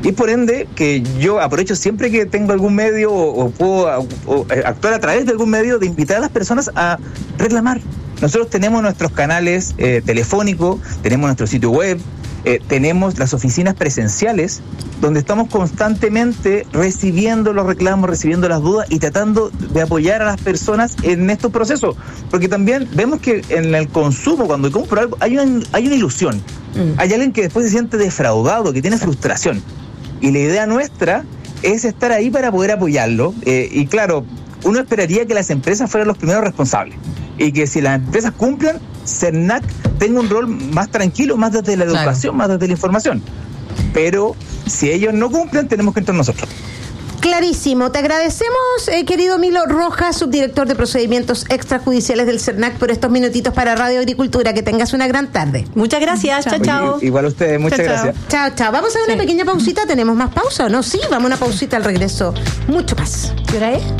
Y por ende, que yo aprovecho siempre que tengo algún medio o, o puedo o, o, actuar a través de algún medio de invitar a las personas a reclamar. Nosotros tenemos nuestros canales eh, telefónicos, tenemos nuestro sitio web, eh, tenemos las oficinas presenciales, donde estamos constantemente recibiendo los reclamos, recibiendo las dudas y tratando de apoyar a las personas en estos procesos. Porque también vemos que en el consumo, cuando compro algo, hay una, hay una ilusión. Mm. Hay alguien que después se siente defraudado, que tiene frustración. Y la idea nuestra es estar ahí para poder apoyarlo. Eh, y claro, uno esperaría que las empresas fueran los primeros responsables. Y que si las empresas cumplan, CERNAC tenga un rol más tranquilo, más desde la educación, claro, más desde la información. Pero si ellos no cumplen, tenemos que entrar nosotros. Clarísimo. Te agradecemos, eh, querido Milo Rojas, subdirector de procedimientos extrajudiciales del CERNAC, por estos minutitos para Radio Agricultura. Que tengas una gran tarde. Muchas gracias. Chao, chao. Igual a ustedes, muchas chao, gracias. Chao, chao. Vamos a una sí. pequeña pausita. ¿Tenemos más pausa o no? Sí, vamos a una pausita al regreso. Mucho más. ¿Qué hora es?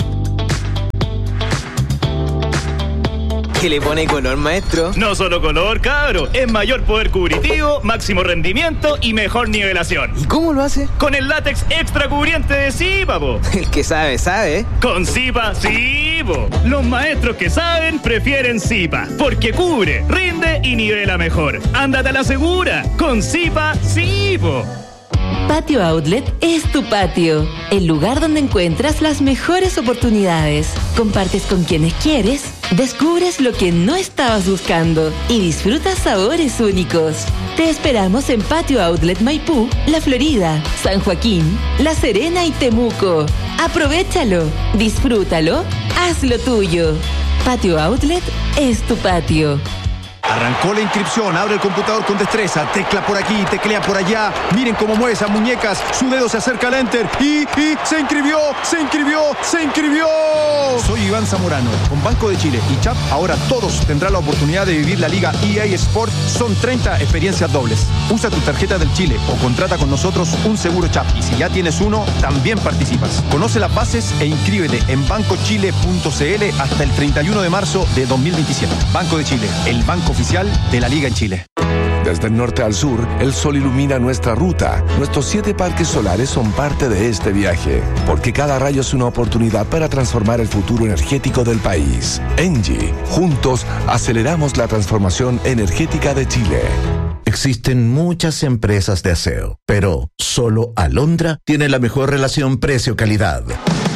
¿Qué le pone color, maestro? No solo color, cabro. Es mayor poder cubritivo, máximo rendimiento y mejor nivelación. ¿Y cómo lo hace? Con el látex extra cubriente de Zipa, po. El que sabe, sabe. Con Zipa, sí, po. Los maestros que saben prefieren Zipa, porque cubre, rinde y nivela mejor. Ándate a la segura. Con Zipa, sí, po. Patio Outlet es tu patio, el lugar donde encuentras las mejores oportunidades. Compartes con quienes quieres, descubres lo que no estabas buscando y disfrutas sabores únicos. Te esperamos en Patio Outlet Maipú, La Florida, San Joaquín, La Serena y Temuco. Aprovechalo, disfrútalo, hazlo tuyo. Patio Outlet es tu patio. Arrancó la inscripción, abre el computador con destreza, tecla por aquí, teclea por allá. Miren cómo mueve esas muñecas, su dedo se acerca al enter y, y se inscribió, se inscribió, se inscribió. Soy Iván Zamorano, con Banco de Chile y Chap, ahora todos tendrán la oportunidad de vivir la Liga E A Sport. Son treinta experiencias dobles. Usa tu tarjeta del Chile o contrata con nosotros un seguro Chap. Y si ya tienes uno, también participas. Conoce las bases e inscríbete en banco chile punto c l hasta el treinta y uno de marzo de dos mil veintisiete. Banco de Chile, el banco oficial de la Liga en Chile. Desde el norte al sur, el sol ilumina nuestra ruta. Nuestros siete parques solares son parte de este viaje, porque cada rayo es una oportunidad para transformar el futuro energético del país. Engie, juntos aceleramos la transformación energética de Chile. Existen muchas empresas de aseo, pero solo Alondra tiene la mejor relación precio-calidad.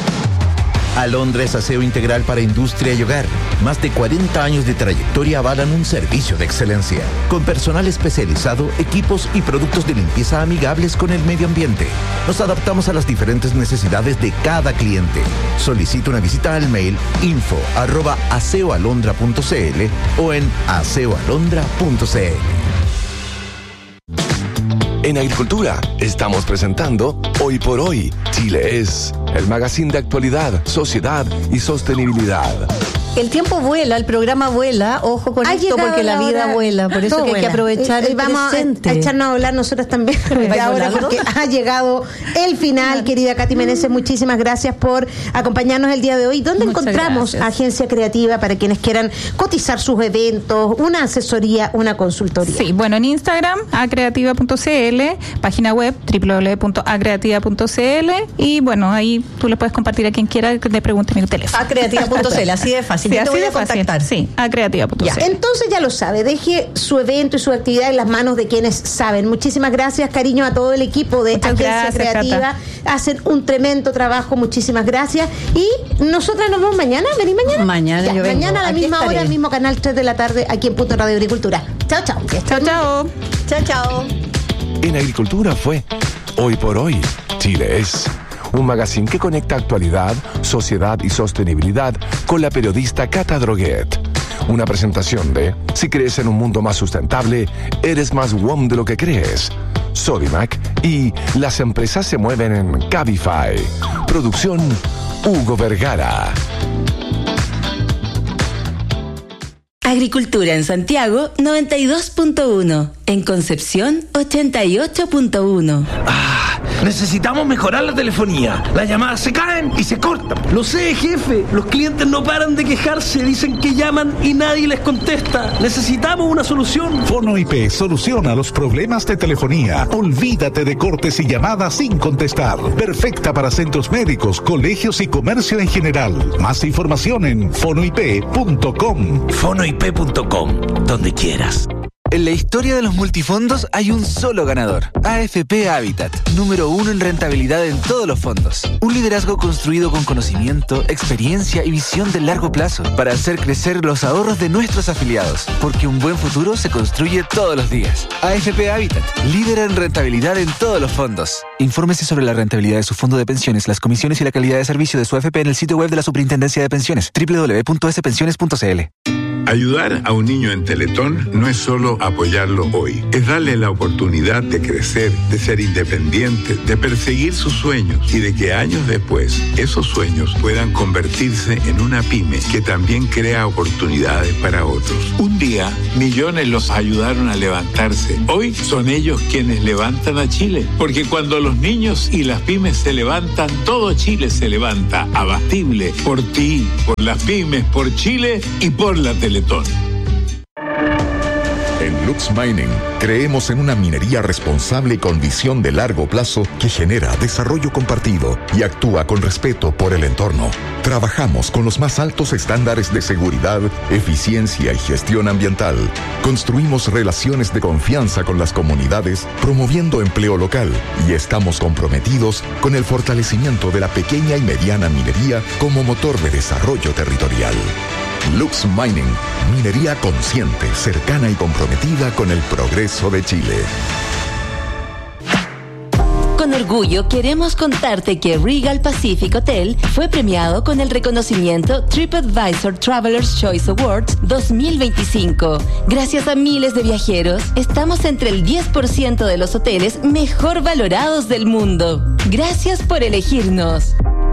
Alondra es aseo integral para industria y hogar. Más de cuarenta años de trayectoria avalan un servicio de excelencia. Con personal especializado, equipos y productos de limpieza amigables con el medio ambiente. Nos adaptamos a las diferentes necesidades de cada cliente. Solicita una visita al mail info arroba aseoalondra punto c l o en aseoalondra punto c l. En Agricultura estamos presentando Hoy por Hoy, Chile es, el magazine de actualidad, sociedad y sostenibilidad. El tiempo vuela, el programa vuela, ojo con ha esto porque la vida hora, vuela, por eso que vuela. Hay que aprovechar eh, el vamos presente. A, a echarnos a volar nosotros también de ahora porque ha llegado el final, querida Katy Meneses, muchísimas gracias por acompañarnos el día de hoy. ¿Dónde Muchas encontramos gracias. Agencia Creativa para quienes quieran cotizar sus eventos, una asesoría, una consultoría? Sí, bueno, en Instagram, acreativa punto c l, página web doble u doble u doble u punto acreativa punto c l y bueno, ahí tú le puedes compartir a quien quiera que te pregunte mi teléfono. acreativa punto c l, así de fácil. Sí, te así voy de a contactar. Fácil. Sí, a creativa punto c l. Entonces ya lo sabe, deje su evento y su actividad en las manos de quienes saben. Muchísimas gracias, cariño, a todo el equipo de Muchas Agencia gracias, Creativa. Cata. Hacen un tremendo trabajo, muchísimas gracias. Y nosotras nos vemos mañana. ¿Vení mañana? Mañana ya, yo vengo. Mañana a la Aquí misma estaré. hora, al mismo canal, tres de la tarde, aquí en Punto Radio Agricultura. Chao, chao. Chao, chao. Chao, chao. En Agricultura fue Hoy por Hoy, Chile es, un magazine que conecta actualidad, sociedad y sostenibilidad con la periodista Cata Droguet. Una presentación de Si crees en un mundo más sustentable, eres más W O M de lo que crees. Sodimac y Las empresas se mueven en Cabify. Producción Hugo Vergara. Agricultura en Santiago noventa y dos punto uno, en Concepción ochenta y ocho punto uno. Ah, Necesitamos mejorar la telefonía. Las llamadas se caen y se cortan. Lo sé, jefe. Los clientes no paran de quejarse. Dicen que llaman y nadie les contesta. Necesitamos una solución. Fono I P soluciona los problemas de telefonía. Olvídate de cortes y llamadas sin contestar. Perfecta para centros médicos, colegios y comercio en general. Más información en fono i p punto com. fono i p punto com, donde quieras. En la historia de los multifondos hay un solo ganador, A F P Habitat, número uno en rentabilidad en todos los fondos. Un liderazgo construido con conocimiento, experiencia y visión de largo plazo para hacer crecer los ahorros de nuestros afiliados, porque un buen futuro se construye todos los días. A F P Habitat, líder en rentabilidad en todos los fondos. Infórmese sobre la rentabilidad de su fondo de pensiones, las comisiones y la calidad de servicio de su A F P en el sitio web de la Superintendencia de Pensiones, doble u doble u doble u punto s pensiones punto c l. Ayudar a un niño en Teletón no es solo apoyarlo hoy, es darle la oportunidad de crecer, de ser independiente, de perseguir sus sueños y de que años después esos sueños puedan convertirse en una pyme que también crea oportunidades para otros. Un día, millones los ayudaron a levantarse. Hoy son ellos quienes levantan a Chile, porque cuando los niños y las pymes se levantan, todo Chile se levanta. Abatible por ti, por las pymes, por Chile y por la Teletón. En Lux Mining creemos en una minería responsable y con visión de largo plazo que genera desarrollo compartido y actúa con respeto por el entorno. Trabajamos con los más altos estándares de seguridad, eficiencia y gestión ambiental. Construimos relaciones de confianza con las comunidades, promoviendo empleo local, y estamos comprometidos con el fortalecimiento de la pequeña y mediana minería como motor de desarrollo territorial. Lux Mining, minería consciente, cercana y comprometida con el progreso de Chile. Con orgullo queremos contarte que Regal Pacific Hotel fue premiado con el reconocimiento TripAdvisor Traveler's Choice Awards dos mil veinticinco. Gracias a miles de viajeros, estamos entre el diez por ciento de los hoteles mejor valorados del mundo. Gracias por elegirnos.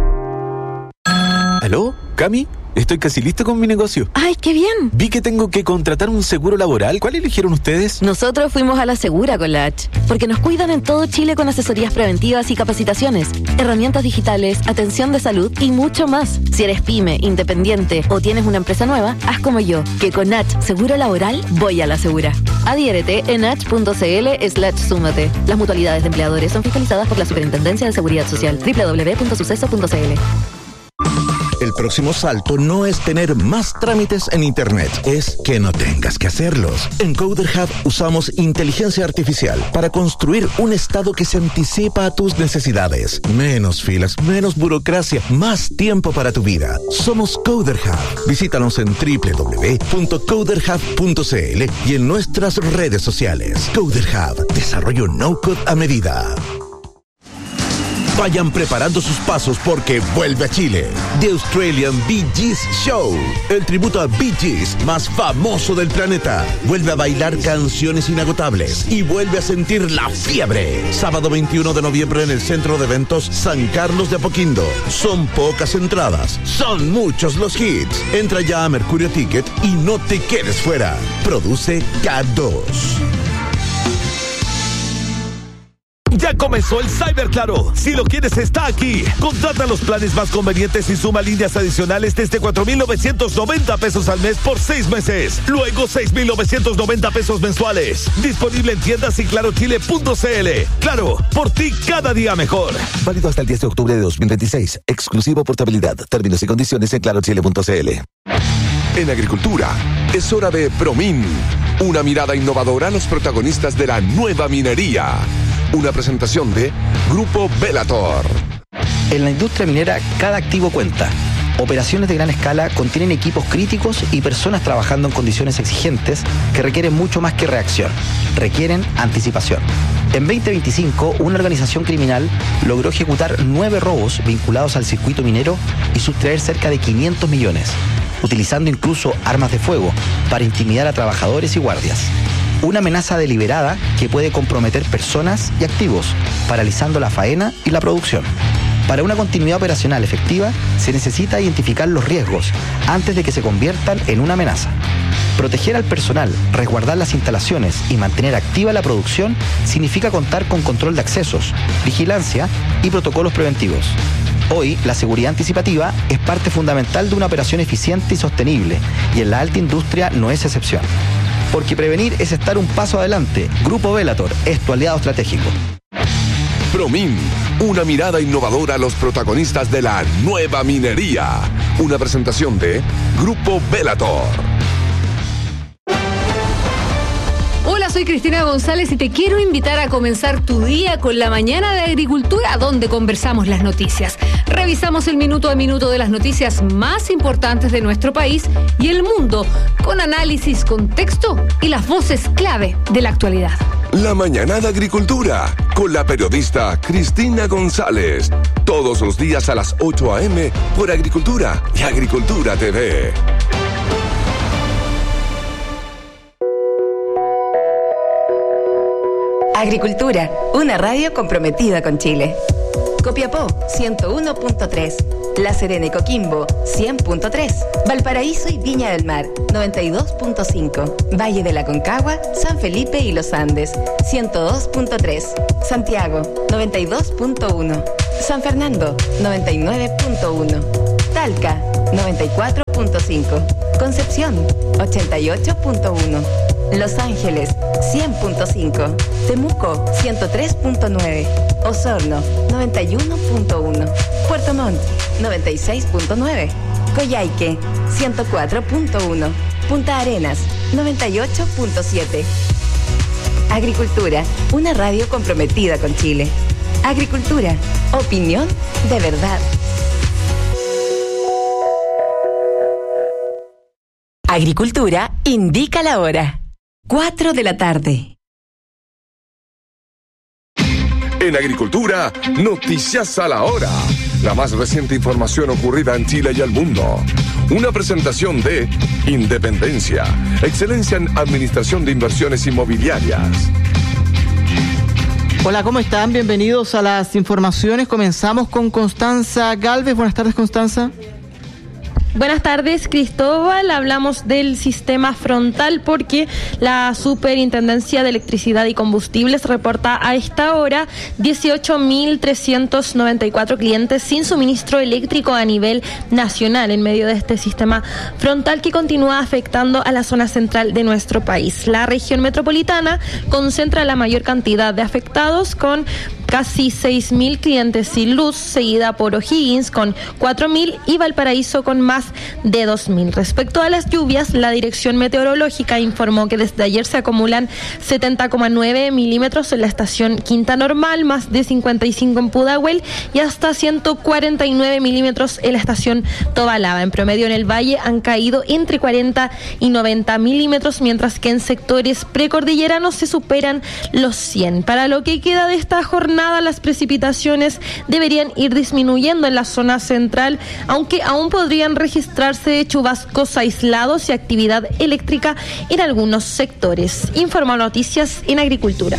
¿Aló? ¿Cami? Estoy casi listo con mi negocio. ¡Ay, qué bien! Vi que tengo que contratar un seguro laboral. ¿Cuál eligieron ustedes? Nosotros fuimos a la Segura con la H, porque nos cuidan en todo Chile con asesorías preventivas y capacitaciones, herramientas digitales, atención de salud y mucho más. Si eres pyme, independiente o tienes una empresa nueva, haz como yo, que con H Seguro Laboral voy a la Segura. Adhiérete en h punto c l slash súmate. Las mutualidades de empleadores son fiscalizadas por la Superintendencia de Seguridad Social. doble u doble u doble u punto suceso punto c l. El próximo salto no es tener más trámites en Internet, es que no tengas que hacerlos. En Coder Hub usamos inteligencia artificial para construir un estado que se anticipa a tus necesidades. Menos filas, menos burocracia, más tiempo para tu vida. Somos Coder Hub. Visítanos en doble u doble u doble u punto coder hub punto c l y en nuestras redes sociales. Coder Hub, desarrollo no-code a medida. Vayan preparando sus pasos porque vuelve a Chile The Australian Bee Gees Show, el tributo a Bee Gees más famoso del planeta. Vuelve a bailar canciones inagotables y vuelve a sentir la fiebre. Sábado veintiuno de noviembre en el Centro de Eventos San Carlos de Apoquindo. Son pocas entradas, son muchos los hits. Entra ya a Mercurio Ticket y no te quedes fuera. Produce K dos. Ya comenzó el Cyber Claro. Si lo quieres, está aquí. Contrata los planes más convenientes y suma líneas adicionales desde cuatro mil novecientos noventa pesos al mes por seis meses. Luego seis mil novecientos noventa pesos mensuales. Disponible en tiendas y claro chile punto c l. Claro, por ti cada día mejor. Válido hasta el diez de octubre de dos mil veintiséis. Exclusivo portabilidad. Términos y condiciones en claro chile punto c l. En agricultura, es hora de Promin. Una mirada innovadora a los protagonistas de la nueva minería. Una presentación de Grupo Bellator. En la industria minera, cada activo cuenta. Operaciones de gran escala contienen equipos críticos y personas trabajando en condiciones exigentes que requieren mucho más que reacción. Requieren anticipación. En veinte veinticinco, una organización criminal logró ejecutar nueve robos vinculados al circuito minero y sustraer cerca de quinientos millones, utilizando incluso armas de fuego para intimidar a trabajadores y guardias. Una amenaza deliberada que puede comprometer personas y activos, paralizando la faena y la producción. Para una continuidad operacional efectiva, se necesita identificar los riesgos antes de que se conviertan en una amenaza. Proteger al personal, resguardar las instalaciones y mantener activa la producción significa contar con control de accesos, vigilancia y protocolos preventivos. Hoy, la seguridad anticipativa es parte fundamental de una operación eficiente y sostenible, y en la alta industria no es excepción. Porque prevenir es estar un paso adelante. Grupo Bellator es tu aliado estratégico. Promin, una mirada innovadora a los protagonistas de la nueva minería. Una presentación de Grupo Bellator. Hola, soy Cristina González y te quiero invitar a comenzar tu día con la mañana de agricultura, donde conversamos las noticias. Revisamos el minuto a minuto de las noticias más importantes de nuestro país y el mundo, con análisis, contexto y las voces clave de la actualidad. La mañana de agricultura, con la periodista Cristina González. Todos los días a las ocho a.m. por Agricultura y Agricultura T V. Agricultura, una radio comprometida con Chile. Copiapó, ciento uno punto tres. La Serena y Coquimbo, cien punto tres. Valparaíso y Viña del Mar, noventa y dos punto cinco. Valle de la Concagua, San Felipe y Los Andes, ciento dos punto tres. Santiago, noventa y dos punto uno. San Fernando, noventa y nueve punto uno. Talca, noventa y cuatro punto cinco. Concepción, ochenta y ocho punto uno. Los Ángeles, cien punto cinco. Temuco, ciento tres punto nueve. Osorno, noventa y uno punto uno. Puerto Montt, noventa y seis punto nueve. Coyhaique, ciento cuatro punto uno. Punta Arenas, noventa y ocho punto siete. Agricultura, una radio comprometida con Chile. Agricultura, opinión de verdad. Agricultura indica la hora. cuatro de la tarde. En Agricultura, noticias a la hora. La más reciente información ocurrida en Chile y el mundo. Una presentación de Independencia, excelencia en administración de inversiones inmobiliarias. Hola, ¿cómo están? Bienvenidos a las informaciones. Comenzamos con Constanza Galvez. Buenas tardes, Constanza. Buenas tardes, Cristóbal. Hablamos del sistema frontal porque la Superintendencia de Electricidad y Combustibles reporta a esta hora dieciocho mil trescientos noventa y cuatro clientes sin suministro eléctrico a nivel nacional en medio de este sistema frontal que continúa afectando a la zona central de nuestro país. La región metropolitana concentra la mayor cantidad de afectados con casi seis mil clientes sin luz, seguida por O'Higgins con cuatro mil y Valparaíso con más de dos mil. Respecto a las lluvias, la Dirección Meteorológica informó que desde ayer se acumulan setenta coma nueve milímetros en la estación Quinta Normal, más de cincuenta y cinco en Pudahuel y hasta ciento cuarenta y nueve milímetros en la estación Tobalaba. En promedio en el valle han caído entre cuarenta y noventa milímetros, mientras que en sectores precordilleranos se superan los cien. Para lo que queda de esta jornada, las precipitaciones deberían ir disminuyendo en la zona central, aunque aún podrían registrarse chubascos aislados y actividad eléctrica en algunos sectores. Informa Noticias en Agricultura.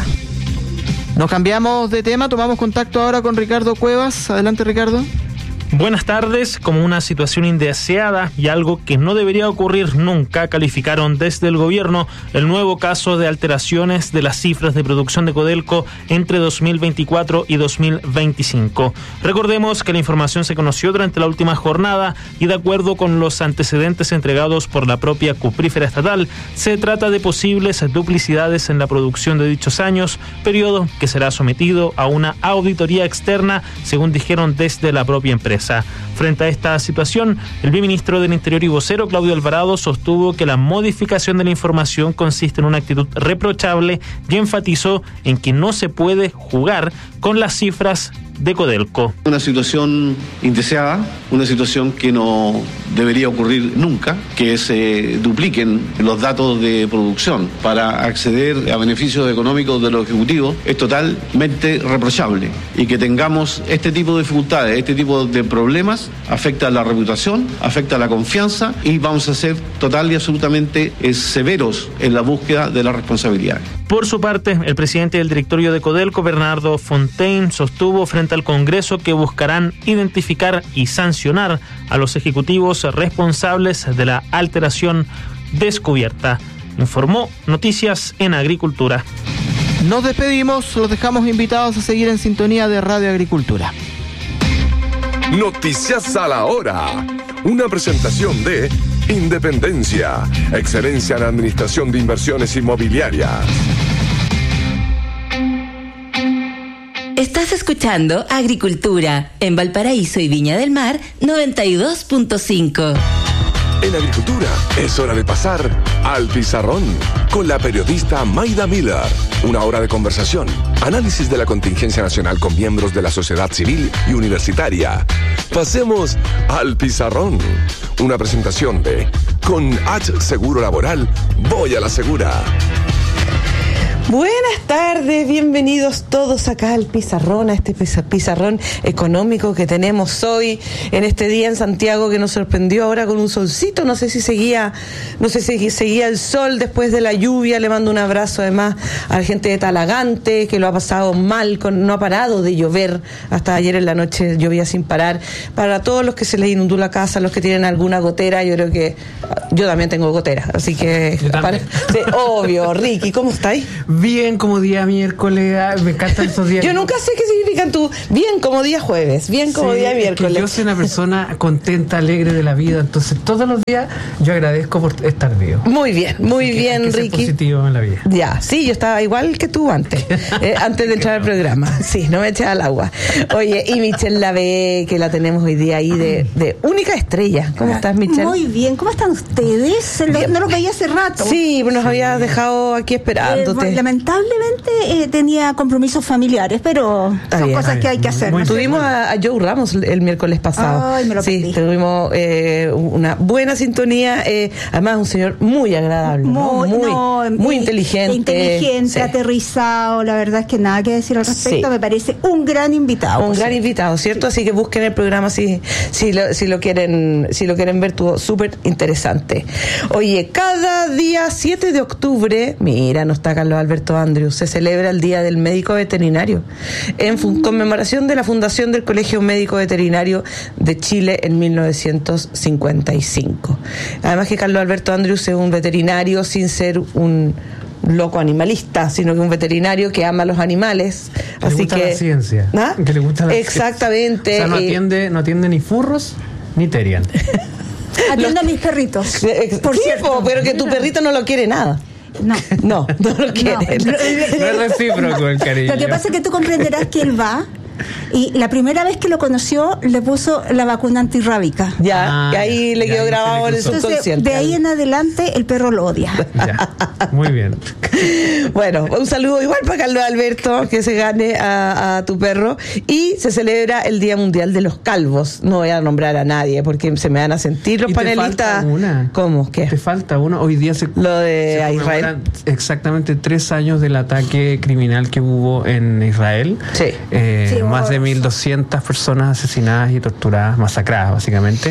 Nos cambiamos de tema, tomamos contacto ahora con Ricardo Cuevas. Adelante, Ricardo. Buenas tardes. Como una situación indeseada y algo que no debería ocurrir nunca, calificaron desde el gobierno el nuevo caso de alteraciones de las cifras de producción de Codelco entre dos mil veinticuatro y dos mil veinticinco. Recordemos que la información se conoció durante la última jornada y de acuerdo con los antecedentes entregados por la propia Cuprífera estatal, se trata de posibles duplicidades en la producción de dichos años, periodo que será sometido a una auditoría externa, según dijeron desde la propia empresa. Frente a esta situación, el viceministro del Interior y vocero, Claudio Alvarado, sostuvo que la modificación de la información consiste en una actitud reprochable y enfatizó en que no se puede jugar con las cifras de Codelco. Una situación indeseada, una situación que no debería ocurrir nunca, que se dupliquen los datos de producción para acceder a beneficios económicos de los ejecutivos, es totalmente reprochable. Y que tengamos este tipo de dificultades, este tipo de problemas, afecta a la reputación, afecta a la confianza y vamos a ser total y absolutamente severos en la búsqueda de las responsabilidades. Por su parte, el presidente del directorio de Codelco, Bernardo Fontaine, sostuvo frente al Congreso que buscarán identificar y sancionar a los ejecutivos responsables de la alteración descubierta. Informó Noticias en Agricultura. Nos despedimos, los dejamos invitados a seguir en sintonía de Radio Agricultura. Noticias a la hora. Una presentación de Independencia, excelencia en administración de inversiones inmobiliarias. Estás escuchando Agricultura en Valparaíso y Viña del Mar noventa y dos punto cinco. En Agricultura es hora de pasar al pizarrón con la periodista Maida Miller. Una hora de conversación, análisis de la contingencia nacional con miembros de la sociedad civil y universitaria. Pasemos al pizarrón. Una presentación de Con H Seguro Laboral, voy a la segura. Buenas tardes, bienvenidos todos acá al pizarrón, a este pizarrón económico que tenemos hoy, en este día en Santiago que nos sorprendió ahora con un solcito. No sé si seguía, no sé si seguía el sol después de la lluvia. Le mando un abrazo además a la gente de Talagante, que lo ha pasado mal, con, no ha parado de llover, hasta ayer en la noche llovía sin parar. Para todos los que se les inundó la casa, los que tienen alguna gotera, yo creo que yo también tengo gotera, así que para, sí, obvio. Ricky, ¿cómo estáis? Bien como día miércoles, me encantan esos días. Yo nunca sé qué significan tú. Bien como día jueves, bien como sí, día miércoles. Es que yo soy una persona contenta, alegre de la vida, entonces todos los días yo agradezco por estar vivo. Muy bien, muy Así bien, que hay que Ricky. Ser positivo en la vida. Ya, sí, yo estaba igual que tú antes, eh, antes de entrar al programa. Sí, no me eché al agua. Oye, y Michelle Lavé, que la tenemos hoy día ahí de, de única estrella. ¿Cómo estás, Michelle? Muy bien, ¿cómo están ustedes? Lo, no los veía hace rato. Sí, nos sí. habías dejado aquí esperándote. Eh, lamentablemente eh, tenía compromisos familiares, pero Está son bien. cosas que hay que hacer. ¿no? Tuvimos a, a Joe Ramos el miércoles pasado. Ay, me lo sí, perdí. tuvimos eh, una buena sintonía. Eh, además, un señor muy agradable, muy, ¿no? muy, no, muy eh, inteligente. Inteligente, sí. aterrizado. La verdad es que nada que decir al respecto. Sí. Me parece un gran invitado. Un pues, gran sí. invitado, ¿cierto? Sí. Así que busquen el programa si, si, lo, si lo quieren si lo quieren ver, tuvo súper interesante. Oye, cada día siete de octubre, mira, no está Carlos Alberto Andrews, se celebra el Día del Médico Veterinario en fun- conmemoración de la fundación del Colegio Médico Veterinario de Chile en mil novecientos cincuenta y cinco. Además que Carlos Alberto Andrews es un veterinario sin ser un loco animalista, sino que un veterinario que ama a los animales. Que así le gusta que la ciencia. ¿Ah? Que le gusta la Exactamente. Ciencia. O sea, no eh, atiende, no atiende ni furros ni terian. Atiendo a mis perritos. Eh, Por sí, cierto. pero que tu perrito no lo quiere nada. No. No, no lo quiere. No. No es recíproco el cariño. Lo que pasa es que tú comprenderás que él va y la primera vez que lo conoció le puso la vacuna antirrábica. Ya, ah, y ahí le quedó grabado en el subconsciente. Entonces, de ahí en adelante el perro lo odia. Ya, muy bien. Bueno, un saludo igual para Carlos Alberto, que se gane a, a tu perro. Y se celebra el Día Mundial de los Calvos. No voy a nombrar a nadie porque se me van a sentir los y panelistas. Te falta una. ¿Cómo? ¿Qué? Te falta uno. Hoy día se, lo de se Israel. Exactamente tres años del ataque criminal que hubo en Israel. Sí. Eh, sí más de mil doscientas personas asesinadas y torturadas, masacradas básicamente,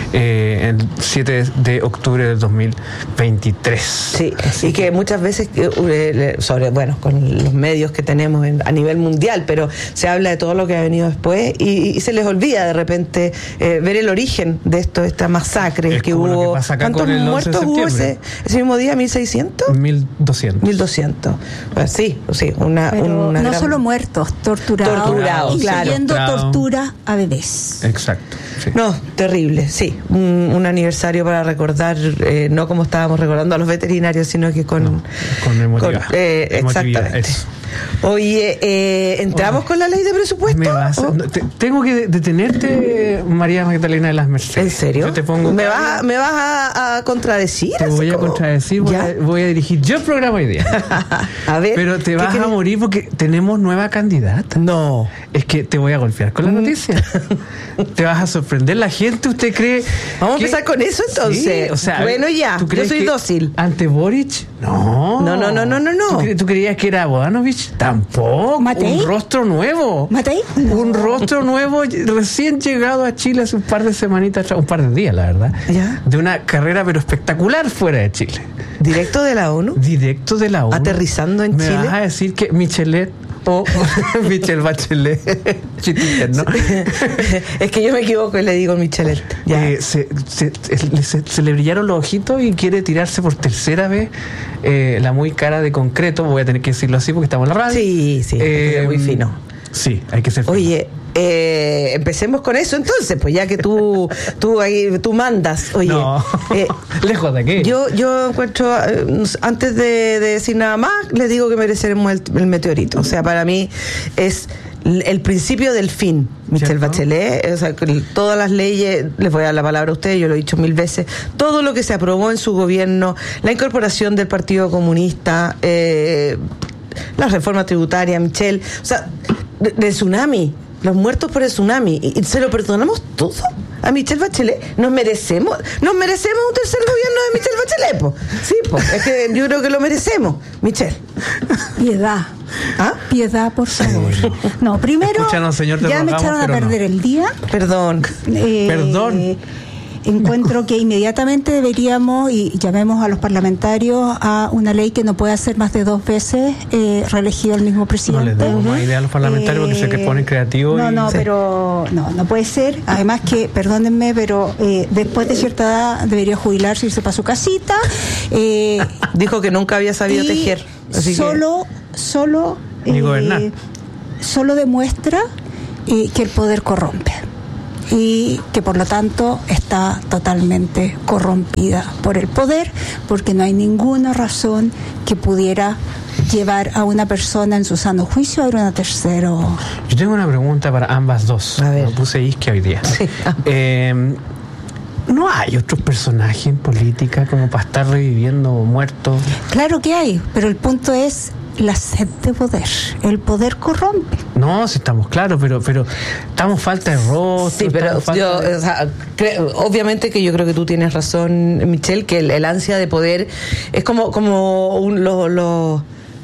eh, el siete de octubre del dos mil veintitrés. Sí, Así y que, que muchas veces, eh, sobre, bueno, con los medios que tenemos en, a nivel mundial, pero se habla de todo lo que ha venido después y, y se les olvida de repente eh, ver el origen de esto, esta masacre es que hubo. Lo que ¿Cuántos muertos hubo ese, ese mismo día? ¿mil seiscientos? mil doscientos. mil doscientos. Pues sí, sí, una, pero una no gran... solo muertos, torturados. Torturados, claro. Incluyendo tortura a bebés. Exacto. Sí. No, terrible, sí. Un, un aniversario para recordar, eh, no como estábamos recordando a los veterinarios, sino que con... No, con emotividad. Con, eh, exactamente. Eso. Oye, eh, ¿entramos Oye, con la ley de presupuesto? Me vas a, no, te, tengo que detenerte, María Magdalena de las Mercedes. ¿En serio? Yo te pongo ¿Me vas, ¿Me vas a, a contradecir? Te voy como... a contradecir, voy a, voy a dirigir yo el programa hoy día. A ver. Pero te vas a morir porque tenemos nueva candidata. No. Es que te voy a golpear con la noticia. Te vas a sorprender la gente. ¿Usted cree? Vamos que... a empezar con eso entonces. Sí, o sea, bueno, ya. Yo soy dócil. ¿Ante Boric? No. No, no, no, no, no. no. ¿Tú, cre- ¿Tú creías que era Bodanovich? Tampoco. ¿Matei? Un rostro nuevo. ¿Matei? No. Un rostro nuevo recién llegado a Chile hace un par de semanitas, un par de días, la verdad. ¿Ya? De una carrera pero espectacular fuera de Chile. ¿Directo de la ONU? Directo de la ONU. ¿Aterrizando en ¿Me Chile? vas a decir que Michelet o Michelle Bachelet Chititer, ¿no? Es que yo me equivoco y le digo Michelet. Ya. Eh, se, se, se, se le brillaron los ojitos y quiere tirarse por tercera vez eh, la muy cara de concreto. Voy a tener que decirlo así porque estamos en la radio. Sí, sí, Eh, muy fino. Sí, hay que ser fino. Oye, eh, empecemos con eso entonces, pues ya que tú tú ahí tú mandas. Oye, No. eh, Lejos de aquí. yo yo encuentro, eh, antes de, de decir nada más, les digo que mereceremos el, el meteorito. O sea, para mí es el principio del fin, Michelle Bachelet. O sea, todas las leyes, les voy a dar la palabra a ustedes, yo lo he dicho mil veces, todo lo que se aprobó en su gobierno, la incorporación del Partido Comunista, eh, la reforma tributaria, Michelle, o sea, de, de tsunami, los muertos por el tsunami, y, y se lo perdonamos todo a Michelle Bachelet. Nos merecemos, nos merecemos un tercer gobierno de Michelle Bachelet, po. Sí, po, es que yo creo que lo merecemos, Michelle. Piedad. ¿Ah? Piedad, por favor. No, primero, Escúchanos, señor, te ya me rogamos, echaron a pero perder no. el día. Perdón. Eh, Perdón. Encuentro que inmediatamente deberíamos, y llamemos a los parlamentarios, a una ley que no pueda ser más de dos veces eh, reelegido el mismo No presidente. les demos más idea a los parlamentarios porque se ponen creativos. No, y... no, Sí. pero no, no puede ser. Además que, perdónenme, pero eh, después de cierta edad debería jubilarse, irse para su casita. Eh, Dijo que nunca había sabido y tejer. Así solo, solo, Ni gobernar. solo demuestra eh, que el poder corrompe y que por lo tanto está totalmente corrompida por el poder, porque no hay ninguna razón que pudiera llevar a una persona en su sano juicio a ir a una tercero. Yo tengo una pregunta para ambas dos. A ver. Me puse isque hoy día. Sí. Eh, ¿No hay otros personajes en política como para estar reviviendo muertos? Claro que hay, pero el punto es la sed de poder. El poder corrompe. No, si estamos claros, pero pero estamos falta de rostro. Sí, pero estamos falta yo, de- o sea, cre- obviamente que yo creo que tú tienes razón, Michelle, que el, el ansia de poder es como como un, lo, lo-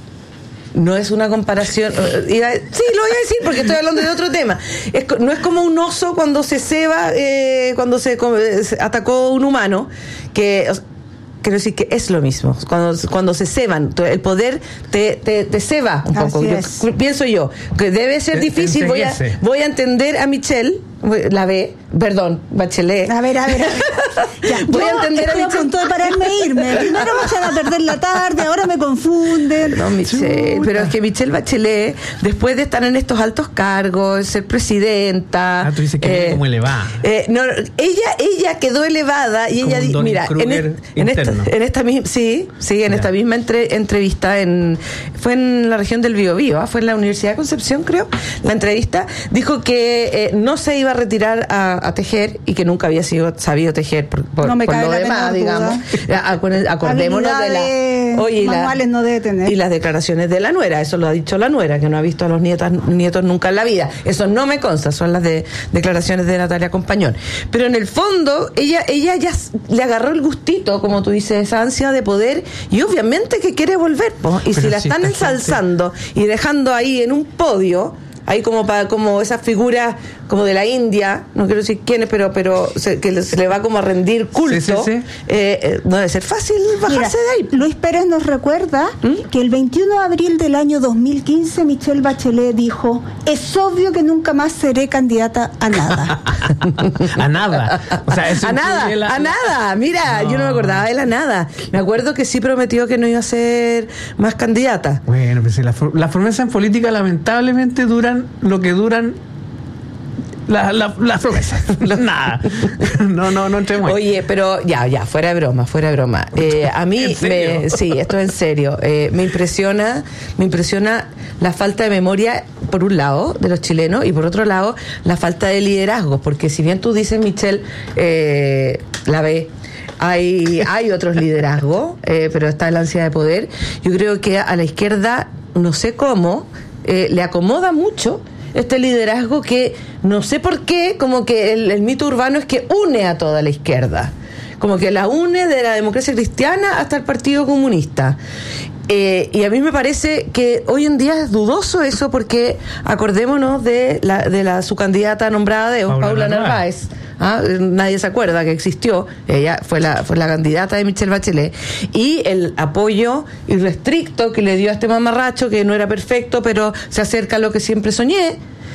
no es una comparación, eh, iba a- sí, lo voy a decir porque estoy hablando de otro tema. Es co- no es como un oso cuando se ceba, eh, cuando se, co- se atacó un humano, que o sea, quiero decir que es lo mismo. Cuando, cuando se ceban, el poder te, te, te ceba un poco. Así Yo, es. pienso yo que debe ser Te- te difícil. Voy a, enceguece. voy a entender a Michelle, la B, perdón, Bachelet. A ver, a ver, a ver. Ya, Voy yo a entender a estoy a Michelle. punto de pararme e irme. Primero me echan a perder la tarde, ahora me confunden. No, Michelle, Chuta. pero es que Michelle Bachelet, después de estar en estos altos cargos, ser presidenta. Ah, tú dices que viene como elevada. eh, no, ella, ella quedó elevada y Como ella un di- Donnie mira, en, Kruger es- en esta, interno. en esta misma, sí, sí, en Ya. esta misma entre- entrevista en, fue en la región del Biobío, ¿ah? Fue en la Universidad de Concepción, creo, la entrevista, dijo que eh, no se iba a retirar a, a tejer y que nunca había sido sabido tejer por, por, No me por cabe lo la demás, menor digamos. Acu- Acordémonos de la Habilidades oye, y la- manuales no debe tener. y las declaraciones de la nuera, eso lo ha dicho la nuera, que no ha visto a los nietas, nietos nunca en la vida. Eso no me consta, son las de declaraciones de Natalia Compañón. Pero en el fondo, ella, ella ya s- le agarró el gustito, como tú dices, esa ansia de poder, y obviamente que quiere volver, po. Y Pero si la si están esta gente- ensalzando y dejando ahí en un podio, ahí como para, como esas figuras como de la India, no quiero decir quiénes, pero pero se, que le- se le va como a rendir culto, Sí, sí, sí. eh, eh, no debe ser fácil bajarse Mira, de ahí. Luis Pérez nos recuerda que el veintiuno de abril del año dos mil quince Michelle Bachelet dijo: es obvio que nunca más seré candidata a nada. A nada. O sea, eso A nada, incluye la- a nada. Mira, No. yo no me acordaba de la nada. Me acuerdo que sí prometió que no iba a ser más candidata. Bueno, pues si las las promesas en política lamentablemente duran lo que duran las la, las promesas. Nada. No, no, no entremos ahí. Oye, pero ya, ya, fuera de broma, fuera de broma. Eh, a mí, ¿En serio? me, sí, esto es en serio. Eh, me impresiona, me impresiona la falta de memoria, por un lado, de los chilenos, y por otro lado, la falta de liderazgo. Porque si bien tú dices, Michelle, eh, la ve. Hay, hay otros liderazgos, eh, pero está el ansia de poder. Yo creo que a la izquierda, no sé cómo, eh, le acomoda mucho este liderazgo que, no sé por qué, como que el, el mito urbano es que une a toda la izquierda, como que la une de la democracia cristiana hasta el Partido Comunista. Eh, y a mí me parece que hoy en día es dudoso eso, porque acordémonos de la, de la su candidata nombrada de Paula, Paula Narváez. ¿Ah? Nadie se acuerda que existió. Ella fue la fue la candidata de Michelle Bachelet, y el apoyo irrestricto que le dio a este mamarracho, que no era perfecto, pero se acerca a lo que siempre soñé.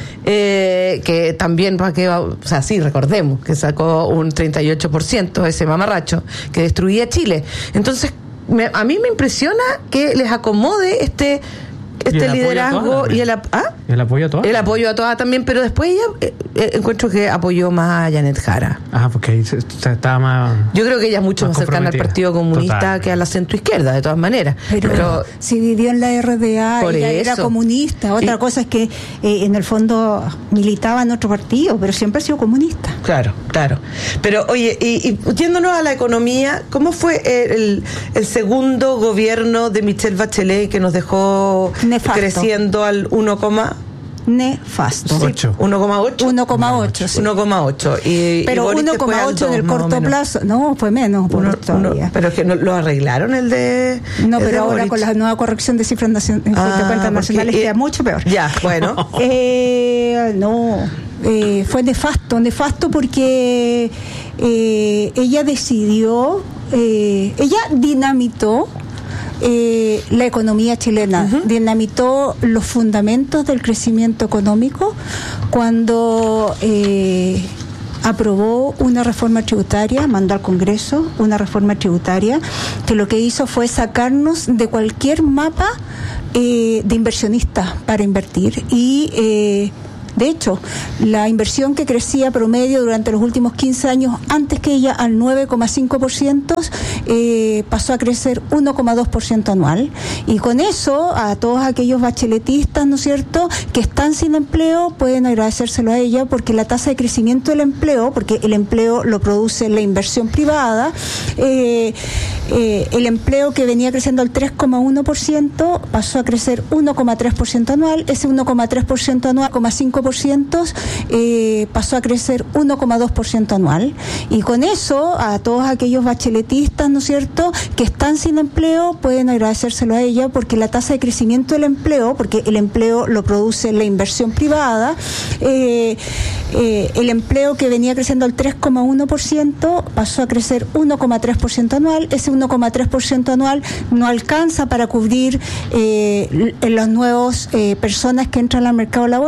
Eh, que también, para que, o sea, sí, recordemos que sacó un treinta y ocho por ciento ese mamarracho que destruía Chile. Entonces, me, a mí me impresiona que les acomode este este liderazgo y el, ¿ah? el apoyo a todas. El apoyo a todas también, pero después ella eh, eh, encuentro que apoyó más a Janet Jara. Ah, porque ahí se, se estaba más. Yo creo que ella es mucho más, más cercana al Partido Comunista. Total. Que a la centroizquierda, de todas maneras. Pero, pero si vivió en la R D A, ella eso. era comunista. Otra sí. cosa es que eh, en el fondo militaba en otro partido, pero siempre ha sido comunista. Claro, claro. Pero oye, y, y yéndonos a la economía, ¿cómo fue el, el segundo gobierno de Michelle Bachelet, que nos dejó Nefasto. creciendo al uno, nefasto. Sí, uno coma ocho. uno coma ocho, sí. uno coma ocho. Y, pero uno coma ocho en el corto plazo. No, fue menos. Uno, uno, pero es que no, lo arreglaron el de. No, el pero de ahora Boric. Con la nueva corrección de cifras nacion- ah, de cuentas nacionales queda mucho peor. Ya, bueno. eh, no. Eh, fue nefasto, nefasto porque eh, ella decidió, eh, ella dinamitó Eh, la economía chilena, uh-huh. dinamitó los fundamentos del crecimiento económico cuando eh, aprobó una reforma tributaria, mandó al Congreso una reforma tributaria que lo que hizo fue sacarnos de cualquier mapa eh, de inversionistas para invertir y eh, de hecho, la inversión que crecía promedio durante los últimos quince años, antes que ella al nueve coma cinco por ciento, eh, pasó a crecer uno coma dos por ciento anual. Y con eso, a todos aquellos bacheletistas, ¿no es cierto?, que están sin empleo, pueden agradecérselo a ella, porque la tasa de crecimiento del empleo, porque el empleo lo produce la inversión privada, eh, eh, el empleo que venía creciendo al tres coma uno por ciento pasó a crecer uno coma tres por ciento anual, ese uno coma tres por ciento anual, uno coma cinco por ciento eh, pasó a crecer uno coma dos por ciento anual, y con eso a todos aquellos bacheletistas, ¿no es cierto?, que están sin empleo, pueden agradecérselo a ella, porque la tasa de crecimiento del empleo, porque el empleo lo produce la inversión privada, eh, eh, el empleo que venía creciendo al tres coma uno por ciento pasó a crecer uno coma tres por ciento anual, ese uno coma tres por ciento anual no alcanza para cubrir eh, las nuevas eh, personas que entran al mercado laboral.